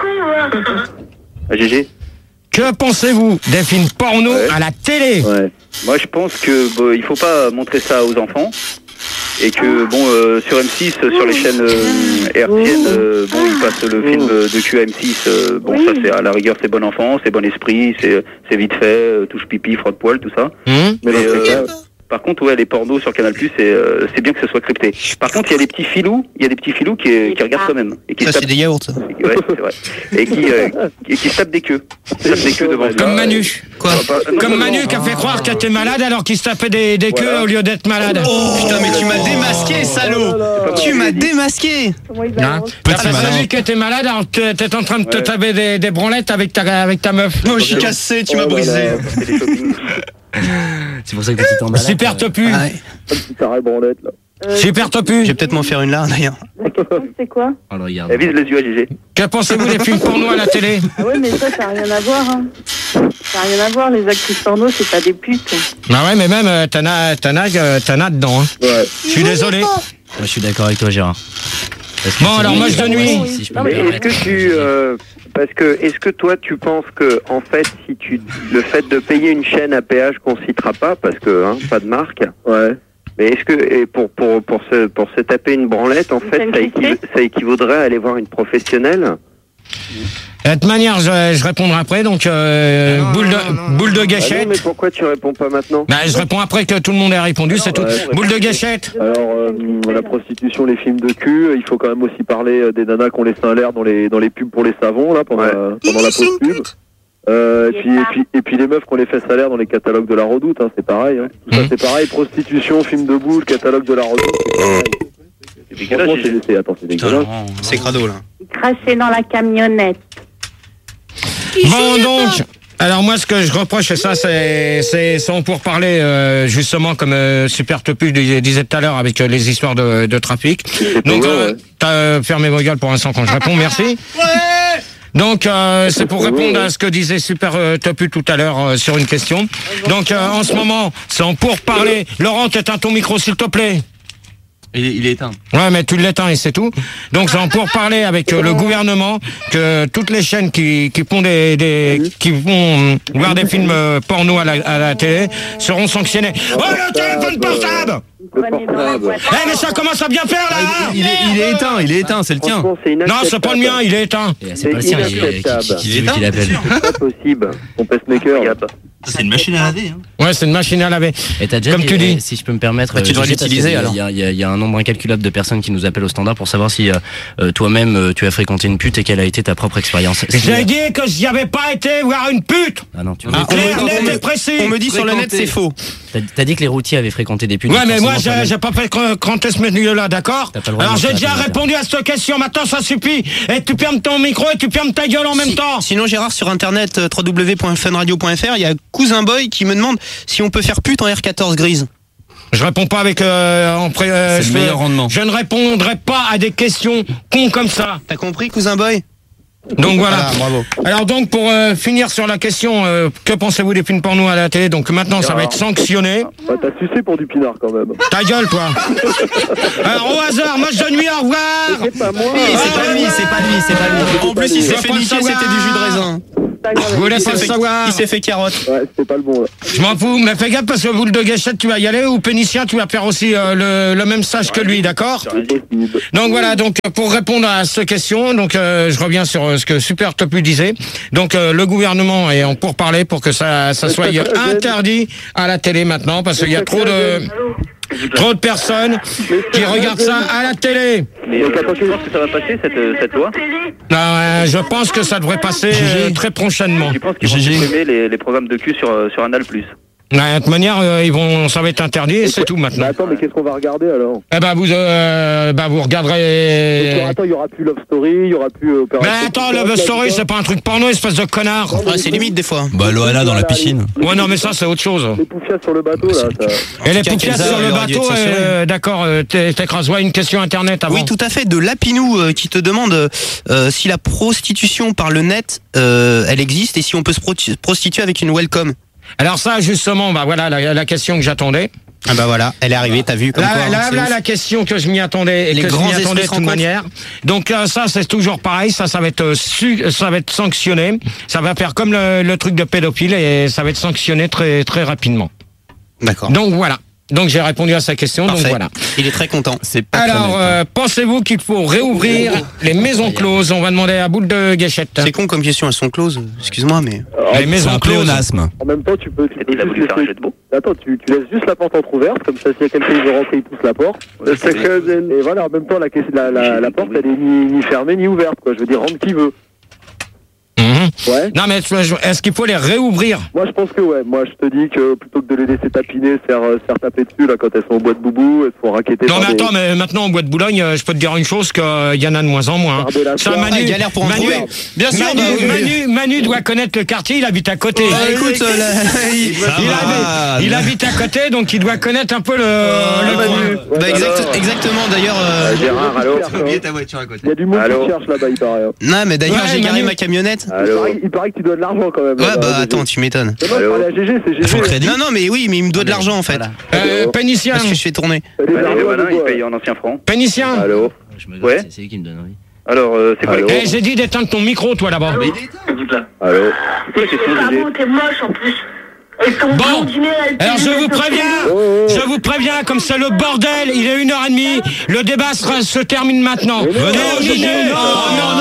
Ah, G G. Que pensez-vous des films porno Ouais. à la télé? Ouais. Moi je pense que bon, il faut pas montrer ça aux enfants. Et que bon euh, sur M six, euh, sur les chaînes euh, hertziennes, euh, bon ils passent le film euh, de cul à M six. euh, bon ça c'est à la rigueur c'est bon enfant, c'est bon esprit, c'est c'est vite fait, euh, touche pipi, frotte poil, tout ça. Hum Mais Mais, dans ce euh, cas, par contre ouais les pornos sur Canal Plus c'est euh, c'est bien que ce soit crypté. Par contre il y a des petits filous, il y a des petits filous qui, qui regardent quand même et qui Ça se c'est des yaourts. ça. tapent, ouais, c'est vrai. Et qui, euh, qui, qui se tapent des queues. Qui se tapent des queues devant ça. Comme Manu. Quoi? Ah, bah, non, Comme non, Manu non. qui a fait croire qu'elle était malade alors qu'il se tapait des, des queues Voilà. au lieu d'être malade. Oh putain mais tu m'as démasqué salaud. Tu m'as démasqué. Comment il Hein balance? T'as Petit pas malin. vu qu'elle était malade alors que t'étais en train de te Ouais. taper des, des branlettes avec ta, avec ta meuf. Oh je suis cassé, tu m'as Oh là brisé. là. C'est des shoppings. C'est pour ça que tu t'en balades. Super Topu. Ah ouais. un petit arrêt branlette, là. Euh, Super Je Topu. vais peut-être m'en faire une là d'ailleurs. La question c'est quoi? Oh, le regarde. Elle vise les yeux à G G. Que pensez-vous des films porno à la télé? Ah ouais, mais ça, ça n'a rien à voir. Hein. Ça n'a rien à voir. Les actrices porno, c'est pas des putes. Bah ouais, mais même euh, t'en as, t'en as, euh, t'en as dedans. Hein. Ouais. Je suis désolé. Moi, je suis d'accord avec toi, Gérard. Parce que Bon, c'est- alors, moche de nuit. Si je peux Non, me mais Mais est-ce permettre. que tu, euh, parce que est-ce que toi tu penses que en fait si tu le fait de payer une chaîne à péage qu'on citera pas parce que hein, pas de marque. Ouais. Mais est-ce que et pour pour pour se pour se taper une branlette en Une fait chaîne ça, cryptée équiv- ça équivaudrait à aller voir une professionnelle? De toute manière, je, je répondrai après. Donc, euh, Non, boule, non, de, non, non, boule de Ah non, gâchette. mais pourquoi tu réponds pas maintenant? Bah, je réponds après que tout le monde ait répondu, c'est tout. Ouais. Boule de gâchette. Alors, euh, la prostitution, les films de cul, il faut quand même aussi parler euh, des nanas qui ont les seins à l'air dans les, dans les pubs pour les savons, là, pendant, Ouais. la, pendant la pause pub. Euh, et, puis, et, puis, et puis les meufs qui ont les fesses à l'air dans les catalogues de la Redoute, hein, c'est pareil. Hein. Tout ça, Mmh. c'est pareil. Prostitution, film de boule, catalogue de la Redoute, c'est pareil. C'est dégueulasse, Franchement, G G. c'est, c'est, attends, c'est dégueulasse. C'est crado là. Cracher dans la camionnette. Bon, donc. Alors moi, ce que je reproche, c'est ça, c'est c'est c'est pour parler euh, justement comme euh, Super Topu dis- disait tout à l'heure avec euh, les histoires de, de trafic. Donc, ouais, euh, ouais. t'as euh, fermé vos gueules pour l'instant quand je réponds, merci. Donc, euh, c'est pour répondre à ce que disait Super euh, Topu tout à l'heure euh, sur une question. Donc, euh, en ce moment, c'est en pour parler. Laurent, t'éteins ton micro, s'il te plaît. Il est, il est éteint. Ouais, mais tu l'éteins et c'est tout. Donc, c'est en pour parler avec euh, le gouvernement que toutes les chaînes qui, qui font des, des qui vont euh, voir des films euh, porno à la, à la télé seront sanctionnées. Oh, le téléphone portable! Prenez dans la boîte. Eh, mais ça commence à bien faire, là! Il est, il est éteint, il est éteint, c'est le tien. Franchement, c'est Non, inacceptable. c'est pas le mien, il est éteint. Et C'est pas le sien, il- qui, qui, qui, Il est qui l'appelle. C'est pas possible. Ton pacemaker. Regarde. C'est une machine à laver. Hein. Ouais, c'est une machine à laver. Et t'as déjà Comme dit, tu dis. eh, si je peux me permettre, Bah, tu euh, devrais Gégé, parce l'utiliser, qu'il y a- alors. Il y, a- il y a- il y a un nombre incalculable de personnes qui nous appellent au standard pour savoir si euh, euh, toi-même euh, tu as fréquenté une pute et quelle a été ta propre expérience. Si- J'ai dit que j'y avais pas été voir une pute. Ah non, tu Ah, on, clair, me, net on me- et précis. on me dit sur le net c'est faux. t'as, t'as dit que les routiers avaient fréquenté des putes. Ouais, donc mais moi, forcément, j'ai, j'ai toi-même- pas fait cr- cranter ce milieu-là, d'accord? T'as pas le droit Alors, de j'ai mentir déjà à ta répondu à cette question. Maintenant, ça suffit. Et tu fermes ton micro et tu fermes ta gueule en même Si- temps. Sinon Gérard, sur internet euh, w w w point fun radio point f r, il y a Cousin Boy qui me demande si on peut faire pute en R quatorze grise. Je réponds pas avec euh, en pré- euh, C'est je le fais- meilleur rendement. Je ne répondrai pas à des questions cons comme ça. T'as compris Cousin Boy? Donc voilà. Voilà, bravo. Alors donc pour euh, finir sur la question, euh, que pensez-vous des films porno à la télé? Donc maintenant ça va être sanctionné. Bah, t'as sucé pour du pinard quand même. Ta gueule toi. Alors au hasard, match de nuit, au revoir. C'est pas moi. Oui, c'est pas lui, c'est pas lui, c'est pas lui. En plus, il Je s'est veux fait pas le niquer, savoir. c'était du jus de raisin. Vous voulez Il pas s'est le fait, savoir? il s'est fait carotte. Ouais, c'était pas le bon là. Je m'en fous, mais fais gaffe parce que boule de gâchette tu vas y aller ou Pénicien tu vas faire aussi euh, le, le même stage que lui, d'accord? Donc voilà, donc euh, pour répondre à cette question, donc euh, je reviens sur euh, ce que Super Topu disait. Donc euh, le gouvernement est en pourparlers pour que ça, ça soit interdit à la télé maintenant parce qu'il y a trop de trop de personnes qui regardent ça à la télé. Mais euh, tu penses que ça va passer cette, euh, cette loi? Non, euh, je pense que ça devrait passer euh, très prochainement. Tu penses qu'ils vont supprimer les, les programmes de cul sur, euh, sur Anal plus? De toute manière, euh, ils vont, ça va être interdit et c'est tout Mais maintenant. attends, mais qu'est-ce qu'on va regarder alors? Eh ben vous, euh, ben vous Donc, regarderez. attends, il y aura plus Love Story, il y aura plus euh, Opération. Mais attends, Love Story, c'est pas un truc porno, espèce de connard. Ouais, c'est limite des fois. Bah, Loana dans la piscine. Ouais, non, mais ça, c'est autre chose. Les poufias sur le bateau là. Ça... Et les Quelqu'un poufias qui a- sur le il aurait dû bateau, être censuré. euh, d'accord, euh, t'es- t'écrases. Ouais, une question internet avant. Oui, tout à fait. De Lapinou euh, qui te demande euh, si la prostitution par le net, euh, elle existe et si on peut se pro- prostituer avec une welcome. Alors ça, justement, bah voilà la, la question que j'attendais. Ah bah voilà, elle est arrivée, t'as vu comme Là, quoi, hein, là, c'est là, ouf. la question que je m'y attendais et Les que je grands m'y esprits attendais de se toute rencontrent. manière. Donc euh, ça, c'est toujours pareil. Ça, ça va être euh, su- ça va être sanctionné. Ça va faire comme le, le truc de pédophile et ça va être sanctionné très très rapidement. D'accord. Donc voilà. Donc j'ai répondu à sa question. Parfait. Donc voilà. Il est très content. C'est pas très Alors, net. euh, pensez-vous qu'il faut réouvrir les maisons closes? On va demander à Boule de Gâchette. C'est con comme question, elles sont closes. Excuse-moi, mais. Les C'est maisons un closes. pléonasme. En même temps, tu peux, tu peux Il a voulu juste faire un laisser... jeu de mots. Attends, tu, tu laisses juste la porte entrouverte, comme ça, s'il y a quelqu'un qui veut rentrer, il pousse la porte. Et voilà, en même temps, la, la, la, la porte, elle est ni, ni fermée ni ouverte, quoi. Je veux dire, rentre qui veut. Mhm. Ouais. Non mais est-ce qu'il faut les réouvrir? Moi, je pense que ouais. Moi, je te dis que plutôt que de les laisser tapiner, se faire, euh, se faire taper dessus, là, quand elles sont au bois de boubou, elles se font raqueter Non par mais des- attends, mais maintenant au bois de Boulogne, euh, je peux te dire une chose, qu'il y en a de moins en moins. hein. par des Ça, lâchoirs. Manu, Ah, il galère pour en Manu, trouver. Bien sûr, Manu, bah oui, oui. Manu, Manu doit connaître le quartier, il habite à côté. Bah, écoute, euh, là, il- il, va. habite, il habite à côté, donc il doit connaître un peu le, Ah, le Manu. coin. Bah, Ouais, exact- alors. exactement, d'ailleurs. euh, Ah, Gérard, allô. ta voiture à côté. Il y a du monde Allô. qui cherche là-bas, il paraît. hein. Non, mais d'ailleurs, Ouais, j'ai garé Manu. ma camionnette. Il Allô. paraît, il paraît que tu dois de l'argent quand même. Ouais, là, bah G G. attends, tu m'étonnes. C'est moi, je parlais à G G, c'est G G. Faut le crédit. Non, non, mais oui, mais il me doit de l'argent en fait. Voilà. Euh, Pénicien, Parce que je fais tourner. Les Bah, les ardoises, malins, de ils bois. payent en ancien franc. Pénicien. Allô. Je me Ouais. c'est, c'est lui qui me donne envie. Alors, euh, c'est quoi Allô. les Eh, j'ai dit d'éteindre ton micro, toi là-bas. Allô. C'est quoi la question, G G? t'es moche en plus. Et ton Bon, blondinet, elle alors je te- vous préviens, Oh, oh. je vous préviens, comme c'est le bordel, il est une heure et demie, le débat sera- se termine maintenant. Mais non, Terminé. G G, non, non,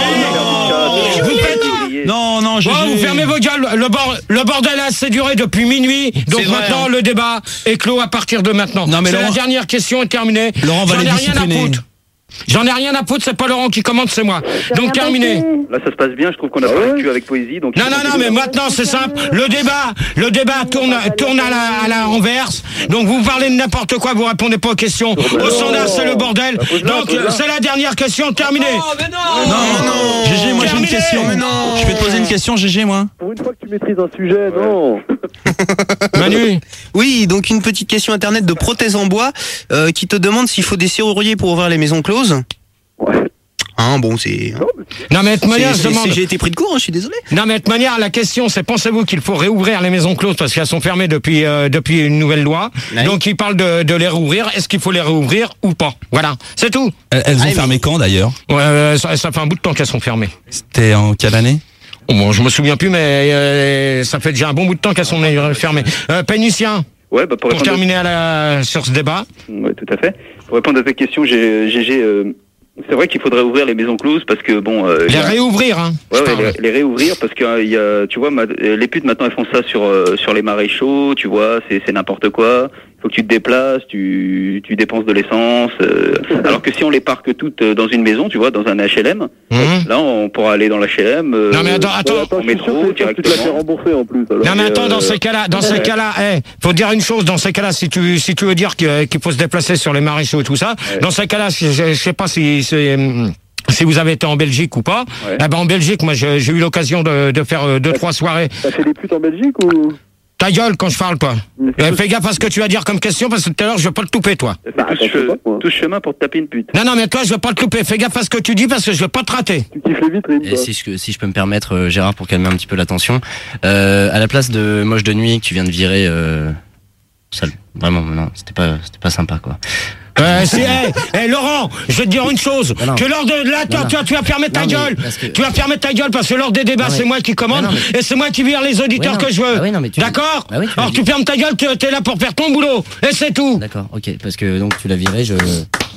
non, J'ai- Vous faites- Non, non, G Bon, G. vous fermez vos gueules, le, bord- le bordel a assez duré depuis minuit, donc C'est vrai, maintenant hein. le débat est clos à partir de maintenant. Non, mais c'est la Laurent- dernière question est terminée. Laurent va J'en ai les rien à discipliner. foutre. J'en ai rien à foutre, c'est pas Laurent qui commande, c'est moi. Donc terminé. Là, ça se passe bien. Je trouve qu'on a Ah parlé ouais de cul avec poésie. Donc Non, non, non, mais maintenant c'est simple. Le débat, le débat tourne, tourne à la, à la renverse. Donc vous parlez de n'importe quoi, vous répondez pas aux questions. Au standard, c'est le bordel. Donc c'est la dernière question terminée. Non, non. G G, moi j'ai une Terminé. question. Mais non. Je vais te poser une question, G G, moi. Pour une fois que tu maîtrises un sujet, non. Manu, Oui, donc une petite question internet de Prothèse en bois euh, qui te demande s'il faut des serruriers pour ouvrir les maisons closes. Ouais. Hein, bon, c'est. non mais de toute manière, c'est- je c'est- demande. c'est- J'ai été pris de court, hein, je suis désolé. Non mais de toute manière, la question c'est pensez-vous qu'il faut réouvrir les maisons closes parce qu'elles sont fermées depuis euh, depuis une nouvelle loi. Ouais. Donc il parle de, de les réouvrir. Est-ce qu'il faut les réouvrir ou pas? Voilà, c'est tout. Elles elles Ah, ont mais- fermé quand d'ailleurs? Ouais, euh, ça, ça fait un bout de temps qu'elles sont fermées. C'était en quelle année? Oh, bon, je me souviens plus, mais euh, ça fait déjà un bon bout de temps qu'elles sont euh, fermées. Euh, Pénicien, Ouais, bah, pour pour répondre. terminer à la, sur ce débat. Ouais, tout à fait. Pour répondre à ta question, G G, euh, C'est vrai qu'il faudrait ouvrir les maisons closes parce que bon. Euh, les y a... réouvrir, hein. Ouais, ouais les, les réouvrir parce que euh, y a, tu vois, ma... les putes maintenant elles font ça sur euh, sur les maréchaux, tu vois, c'est c'est n'importe quoi. Il faut que tu te déplaces, tu tu dépenses de l'essence. Euh... alors que si on les parque toutes dans une maison, tu vois, dans un H L M, mmh. là on pourra aller dans l'H L M. Euh, non mais attends, attends, en métro directement. Tu te la fais rembourser en plus. Alors. Non mais attends, euh... dans ces cas-là, dans ces cas-là, eh, faut dire une chose. Dans ces cas-là, si tu si tu veux dire qu'il qu'il faut se déplacer sur les maréchaux et tout ça, ouais. dans ces cas-là, je, je, je sais pas si c'est si vous avez été en Belgique ou pas, ouais. eh ben en Belgique, moi j'ai, j'ai eu l'occasion de, de faire deux, trois soirées. T'as fait des putes en Belgique ou? Ta gueule quand je parle, toi. Euh, fais gaffe à ce que tu vas dire comme question, parce que tout à l'heure, je vais pas le touper, toi. Bah, tout, che- tout chemin pour te taper une pute. Non, non, mais toi, je vais pas te louper. Fais gaffe à ce que tu dis, parce que je vais pas te rater. Tu kiffes les vitrines, Et si je, si je peux me permettre, euh, Gérard, pour calmer un petit peu la tension, euh, à la place de Moche de Nuit que tu viens de virer, euh, sale. Vraiment, non, c'était pas, c'était pas sympa, quoi. Euh, c'est, hey, hey, Laurent, je vais te dire une chose. Non, non. Que lors de là, toi, tu, tu vas fermer ta non, gueule. Que... Tu vas fermer ta gueule parce que lors des débats, non, c'est mais... moi qui commande non, mais... et c'est moi qui vire les auditeurs ouais, que je veux. Ah oui, non, mais tu... D'accord bah oui, tu Alors tu fermes ta gueule, tu es là pour faire ton boulot. Et c'est tout. D'accord, ok, parce que donc tu l'as viré, je.